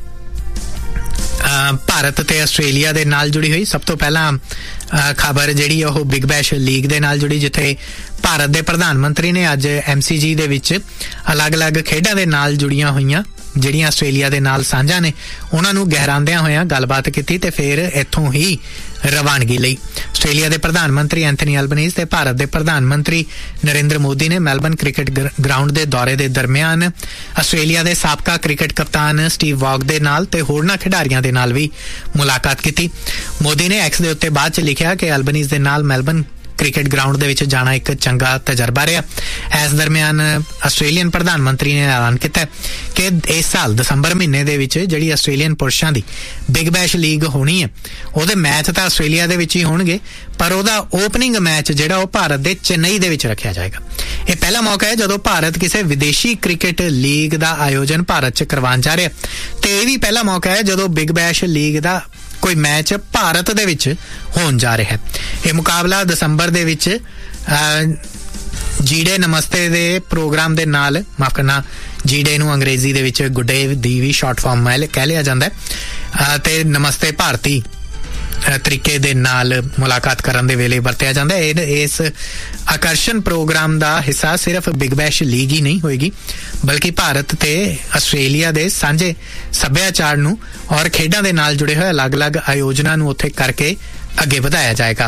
ਭਾਰਤ ਤੇ ਆਸਟ੍ਰੇਲੀਆ ਦੇ ਨਾਲ ਜੁੜੀ ਹੋਈ। ਸਭ ਤੋਂ ਪਹਿਲਾਂ ਖਬਰ ਜਿਹੜੀ ਉਹ ਬਿਗ ਬੈਸ਼ ਲੀਗ ਦੇ ਨਾਲ ਜੁੜੀ, ਜਿੱਥੇ ਭਾਰਤ ਦੇ ਪ੍ਰਧਾਨ ਮੰਤਰੀ ਨੇ ਅੱਜ ਐਮ ਸੀ ਜੀ ਦੇ ਵਿੱਚ ਅਲੱਗ-ਅਲੱਗ ਖੇਡਾਂ ਦੇ ਨਾਲ ਜੁੜੀਆਂ ਹੋਈਆਂ ਜਿਹੜੀਆਂ ਆਸਟ੍ਰੇਲੀਆ ਦੇ ਨਾਲ ਸਾਂਝਾ ਨੇ ਉਹਨਾਂ ਨੂੰ ਗਹਿਰਾਉਂਦਿਆਂ ਹੋਇਆਂ ਗੱਲਬਾਤ ਕੀਤੀ ਤੇ ਫਿਰ ਇੱਥੋਂ ਹੀ ਰਵਾਨਗੀ ਲਈ। ਆਸਟ੍ਰੇਲੀਆ ਦੇ ਪ੍ਰਧਾਨ ਮੰਤਰੀ ਐਂਥਨੀ ਐਲਬਨੀਜ਼ ਤੇ ਭਾਰਤ ਦੇ ਪ੍ਰਧਾਨ ਮੰਤਰੀ ਨਰਿੰਦਰ ਮੋਦੀ ਨੇ ਮੈਲਬਨ ਕ੍ਰਿਕਟ ਗਰਾਊਂਡ ਦੇ ਦੌਰੇ ਦੇ ਦਰਮਿਆਨ ਆਸਟ੍ਰੇਲੀਆ ਦੇ ਸਾਬਕਾ ਕ੍ਰਿਕਟ ਕਪਤਾਨ ਸਟੀਵ ਵਾਗ ਦੇ ਨਾਲ ਤੇ ਹੋਰਨਾਂ ਖਿਡਾਰੀਆਂ ਦੇ ਨਾਲ ਵੀ ਮੁਲਾਕਾਤ ਕੀਤੀ। ਮੋਦੀ ਨੇ ਐਕਸ ਦੇ ਉੱਤੇ ਬਾਅਦ ਚ ਲਿਖਿਆ ਕਿ ਐਲਬਨੀਜ਼ ਦੇ ਨਾਲ ਮੈਲਬਨ ਕ੍ਰਿਕਟ ਗਰਾਊਂਡ ਦੇ ਵਿੱਚ ਜਾਣਾ ਇੱਕ ਚੰਗਾ ਤਜਰਬਾ ਰਿਹਾ। ਇਸ ਦਰਮਿਆਨ ਆਸਟ੍ਰੇਲੀਅਨ ਪ੍ਰਧਾਨ ਮੰਤਰੀ ਨੇ ਐਲਾਨ ਕੀਤਾ ਕਿ ਇਸ ਸਾਲ ਦਸੰਬਰ ਮਹੀਨੇ ਦੇ ਵਿੱਚ ਜਿਹੜੀ ਆਸਟ੍ਰੇਲੀਅਨ ਪੁਰਸ਼ਾਂ ਦੀ ਬਿਗ ਬੈਸ਼ ਲੀਗ ਹੋਣੀ ਹੈ ਉਹਦੇ ਮੈਚ ਤਾਂ ਆਸਟ੍ਰੇਲੀਆ ਦੇ ਵਿੱਚ ਹੀ ਹੋਣਗੇ, ਪਰ ਉਹਦਾ ਓਪਨਿੰਗ ਮੈਚ ਜਿਹੜਾ ਉਹ ਭਾਰਤ ਦੇ ਚੇਨਈ ਦੇ ਵਿੱਚ ਰੱਖਿਆ ਜਾਏਗਾ। ਇਹ ਪਹਿਲਾ ਮੌਕਾ ਹੈ ਜਦੋਂ ਭਾਰਤ ਕਿਸੇ ਵਿਦੇਸ਼ੀ ਕ੍ਰਿਕਟ ਲੀਗ ਦਾ ਆਯੋਜਨ ਭਾਰਤ 'ਚ ਕਰਵਾਉਣ ਜਾ ਰਿਹਾ, ਤੇ ਇਹ ਵੀ ਪਹਿਲਾ ਮੌਕਾ ਹੈ ਜਦੋਂ ਬਿਗ ਬੈਸ਼ ਲੀਗ ਦਾ ਕੋਈ ਮੈਚ ਭਾਰਤ ਦੇ ਵਿੱਚ ਹੋਣ ਜਾ ਰਿਹਾ ਹੈ। ਇਹ ਮੁਕਾਬਲਾ ਦਸੰਬਰ ਦੇ ਵਿੱਚ ਜੀਡੇ ਨਮਸਤੇ ਦੇ ਪ੍ਰੋਗਰਾਮ ਦੇ ਨਾਲ, ਮਾਫ ਕਰਨਾ, ਜੀਡੇ ਨੂੰ ਅੰਗਰੇਜ਼ੀ ਦੇ ਵਿੱਚ ਗੁੱਡ ਡੇ ਦੀ ਵੀ ਸ਼ਾਰਟ ਫਾਰਮ ਕਹਿ ਲਿਆ ਜਾਂਦਾ ਹੈ, ਤੇ ਨਮਸਤੇ ਭਾਰਤੀ ਤਰੀਕੇ ਦੇ ਨਾਲ ਮੁਲਾਕਾਤ ਕਰਨ ਦੇ ਵੇਲੇ ਵਰਤਿਆ ਜਾਂਦਾ ਹੈ। ਇਸ ਆਕਰਸ਼ਣ ਪ੍ਰੋਗਰਾਮ ਦਾ ਹਿੱਸਾ ਸਿਰਫ ਬਿਗ ਬੈਸ਼ ਲੀਗ ਹੀ ਨਹੀਂ ਹੋਏਗੀ, ਬਲਕਿ ਭਾਰਤ ਤੇ ਆਸਟ੍ਰੇਲੀਆ ਦੇ ਸਾਂਝੇ ਸੱਭਿਆਚਾਰ ਨੂੰ ਔਰ ਖੇਡਾਂ ਦੇ ਨਾਲ ਜੁੜੇ ਹੋਏ ਅਲੱਗ-ਅਲੱਗ ਆਯੋਜਨਾਂ ਨੂੰ ਉੱਥੇ ਕਰਕੇ ਅੱਗੇ ਵਧਾਇਆ ਜਾਏਗਾ।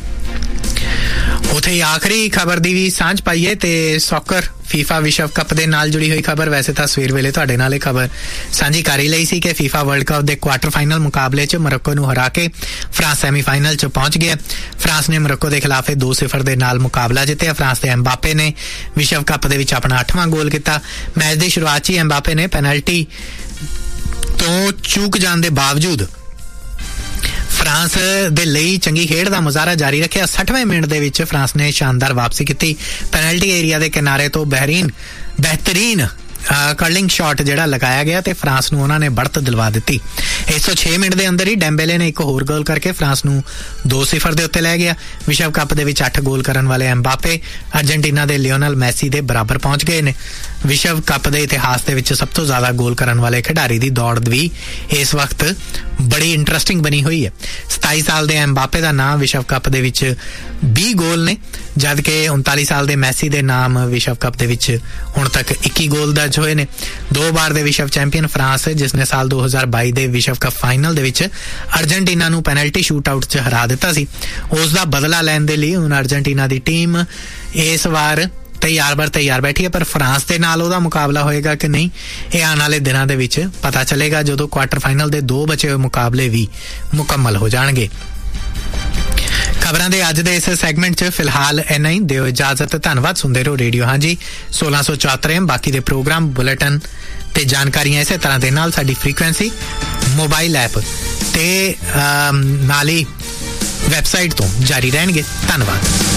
ਉੱਥੇ ਆਖਰੀ ਖਬਰ ਦੀ ਵੀ ਸਾਂਝ ਪਾਈਏ ਤੇ ਸੌਕਰ ਫੀਫਾ ਵਿਸ਼ਵ ਕੱਪ ਦੇ ਨਾਲ ਜੁੜੀ ਹੋਈ ਖਬਰ। ਵੈਸੇ ਤਾਂ ਸਵੇਰ ਵੇਲੇ ਤੁਹਾਡੇ ਨਾਲ ਇਹ ਖਬਰ ਸਾਂਝੀ ਕਰ ਹੀ ਲਈ ਸੀ ਕਿ ਫੀਫਾ ਵਰਲਡ ਕੱਪ ਦੇ ਕੁਆਟਰ ਫਾਈਨਲ ਮੁਕਾਬਲੇ 'ਚ ਮੋਰੋਕੋ ਨੂੰ ਹਰਾ ਕੇ ਫਰਾਂਸ ਸੈਮੀਫਾਈਨਲ 'ਚ ਪਹੁੰਚ ਗਿਆ। ਫਰਾਂਸ ਨੇ ਮੋਰੋਕੋ ਦੇ ਖਿਲਾਫ ਦੋ ਸਿਫਰ ਦੇ ਨਾਲ ਮੁਕਾਬਲਾ ਜਿੱਤਿਆ। ਫਰਾਂਸ ਦੇ ਐਮਬਾਪੇ ਨੇ ਵਿਸ਼ਵ ਕੱਪ ਦੇ ਵਿੱਚ ਆਪਣਾ ਅੱਠਵਾਂ ਗੋਲ ਕੀਤਾ। ਮੈਚ ਦੀ ਸ਼ੁਰੂਆਤ 'ਚ ਹੀ ਐਮਬਾਪੇ ਨੇ ਪੈਨਲਟੀ ਤੋਂ ਚੂਕ ਜਾਣ ਦੇ ਬਾਵਜੂਦ ਫਰਾਂਸ ਦੇ ਲਈ ਚੰਗੀ ਖੇਡ ਦਾ ਮੁਜ਼ਾਹਰਾ ਜਾਰੀ ਰੱਖਿਆ। ਸੱਠਵੇਂ ਮਿੰਟ ਦੇ ਵਿੱਚ ਫਰਾਂਸ ਨੇ ਸ਼ਾਨਦਾਰ ਵਾਪਸੀ ਕੀਤੀ। ਪੈਨਲਟੀ ਏਰੀਆ ਦੇ ਕਿਨਾਰੇ ਤੋਂ ਬਹਿਰੀਨ ਬਿਹਤਰੀਨ ਕਰਲਿੰਗ ਸ਼ਾਟ ਜਿਹੜਾ ਲਗਾਇਆ ਗਿਆ ਤੇ ਫਰਾਂਸ ਨੂੰ ਉਹਨਾਂ ਨੇ बढ़त ਦਿਲਵਾ ਦਿੱਤੀ। ਇੱਕ ਸੌ ਛੇ ਮਿੰਟ ਦੇ ਅੰਦਰ ਹੀ ਡੈਂਬੇਲੇ ਨੇ ਇੱਕ ਹੋਰ ਗੋਲ ਕਰਕੇ ਫਰਾਂਸ ਨੂੰ ਦੋ ਸਿਫਰ ਦੇ ਉੱਤੇ ਲੈ ਗਿਆ। ਵਿਸ਼ਵ ਕੱਪ ਦੇ ਵਿੱਚ ਅੱਠ ਗੋਲ ਕਰਨ ਵਾਲੇ ਐਮਬਾਪੇ ਅਰਜਨਟੀਨਾ ਦੇ ਲਿਓਨਲ ਮੈਸੀ ਦੇ ਬਰਾਬਰ ਪਹੁੰਚ ਗਏ ਨੇ। ਵਿਸ਼ਵ ਕੱਪ ਦੇ ਇਤਿਹਾਸ ਦੇ ਵਿੱਚ ਸਭ ਤੋਂ ਜ਼ਿਆਦਾ ਗੋਲ ਕਰਨ ਵਾਲੇ ਖਿਡਾਰੀ ਦੀ ਦੌੜ ਵੀ ਇਸ ਵਕਤ ਬੜੀ ਇੰਟਰਸਟਿੰਗ ਬਣੀ ਹੋਈ ਹੈ। ਸਤਾਈ ਸਾਲ ਦੇ ਐਮਬਾਪੇ ਦਾ ਨਾਮ ਵਿਸ਼ਵ ਕੱਪ ਦੇ ਵਿੱਚ ਵੀਹ ਗੋਲ ਨੇ, ਜਦ ਕਿ ਉਨਤਾਲੀ ਸਾਲ ਦੇ ਮੈਸੀ ਦੇ ਨਾਮ ਵਿਸ਼ਵ ਕੱਪ ਦੇ ਵਿੱਚ ਹੁਣ ਤੱਕ ਇੱਕੀ ਗੋਲ ਦਰਜ ਹੋਏ ਨੇ। ਦੋ ਵਾਰ ਦੇ ਵਿਸ਼ਵ ਚੈਂਪੀਅਨ ਫਰਾਂਸ, ਜਿਸ ਨੇ ਸਾਲ ਦੋ ਹਜ਼ਾਰ ਬਾਈ ਦੇ ਵਿਸ਼ਵ ਕੱਪ ਫਾਈਨਲ ਦੇ ਵਿੱਚ ਅਰਜਨਟੀਨਾ ਨੂੰ ਪੈਨਲਟੀ ਸ਼ੂਟ ਆਊਟ 'ਚ ਹਰਾ ਦਿੱਤਾ ਸੀ, ਉਸ ਦਾ ਬਦਲਾ ਲੈਣ ਦੇ ਲਈ ਹੁਣ ਅਰਜਨਟੀਨਾ ਦੀ ਟੀਮ ਇਸ ਵਾਰ ਤਿਆਰ ਬਰ ਤਿਆਰ ਬੈਠੀ ਹੈ। ਪਰ ਫਰਾਂਸ ਦੇ ਨਾਲ ਉਹਦਾ ਮੁਕਾਬਲਾ ਹੋਏਗਾ ਕਿ ਨਹੀਂ, ਇਹ ਆਉਣ ਵਾਲੇ ਦਿਨਾਂ ਦੇ ਵਿੱਚ ਪਤਾ ਚੱਲੇਗਾ ਜਦੋਂ ਕੁਆਟਰ ਫਾਈਨਲ ਦੇ ਦੋ ਬਚੇ ਹੋਏ ਮੁਕਾਬਲੇ ਵੀ ਮੁਕੰਮਲ ਹੋ ਜਾਣਗੇ। ਖਬਰਾਂ ਦੇ ਅੱਜ ਦੇ ਇਸ ਸੈਗਮੈਂਟ 'ਚ ਫਿਲਹਾਲ ਇੰਨਾ ਹੀ। ਦਿਓ ਇਜਾਜ਼ਤ। ਧੰਨਵਾਦ। ਸੁਣਦੇ ਰਹੋ ਰੇਡੀਓ ਹਾਂਜੀ ਸੋਲਾਂ ਸੌ ਚੁਹੱਤਰ ਐਮ। ਬਾਕੀ ਦੇ ਪ੍ਰੋਗਰਾਮ, ਬੁਲੇਟਿਨ ਤੇ ਜਾਣਕਾਰੀਆਂ ਇਸੇ ਤਰ੍ਹਾਂ ਦੇ ਨਾਲ ਸਾਡੀ ਫ੍ਰੀਕੁਐਂਸੀ, ਮੋਬਾਈਲ ਐਪ ਤੇ ਨਾਲ ਹੀ ਵੈਬਸਾਈਟ ਤੋਂ ਜਾਰੀ ਰਹਿਣਗੇ। ਧੰਨਵਾਦ।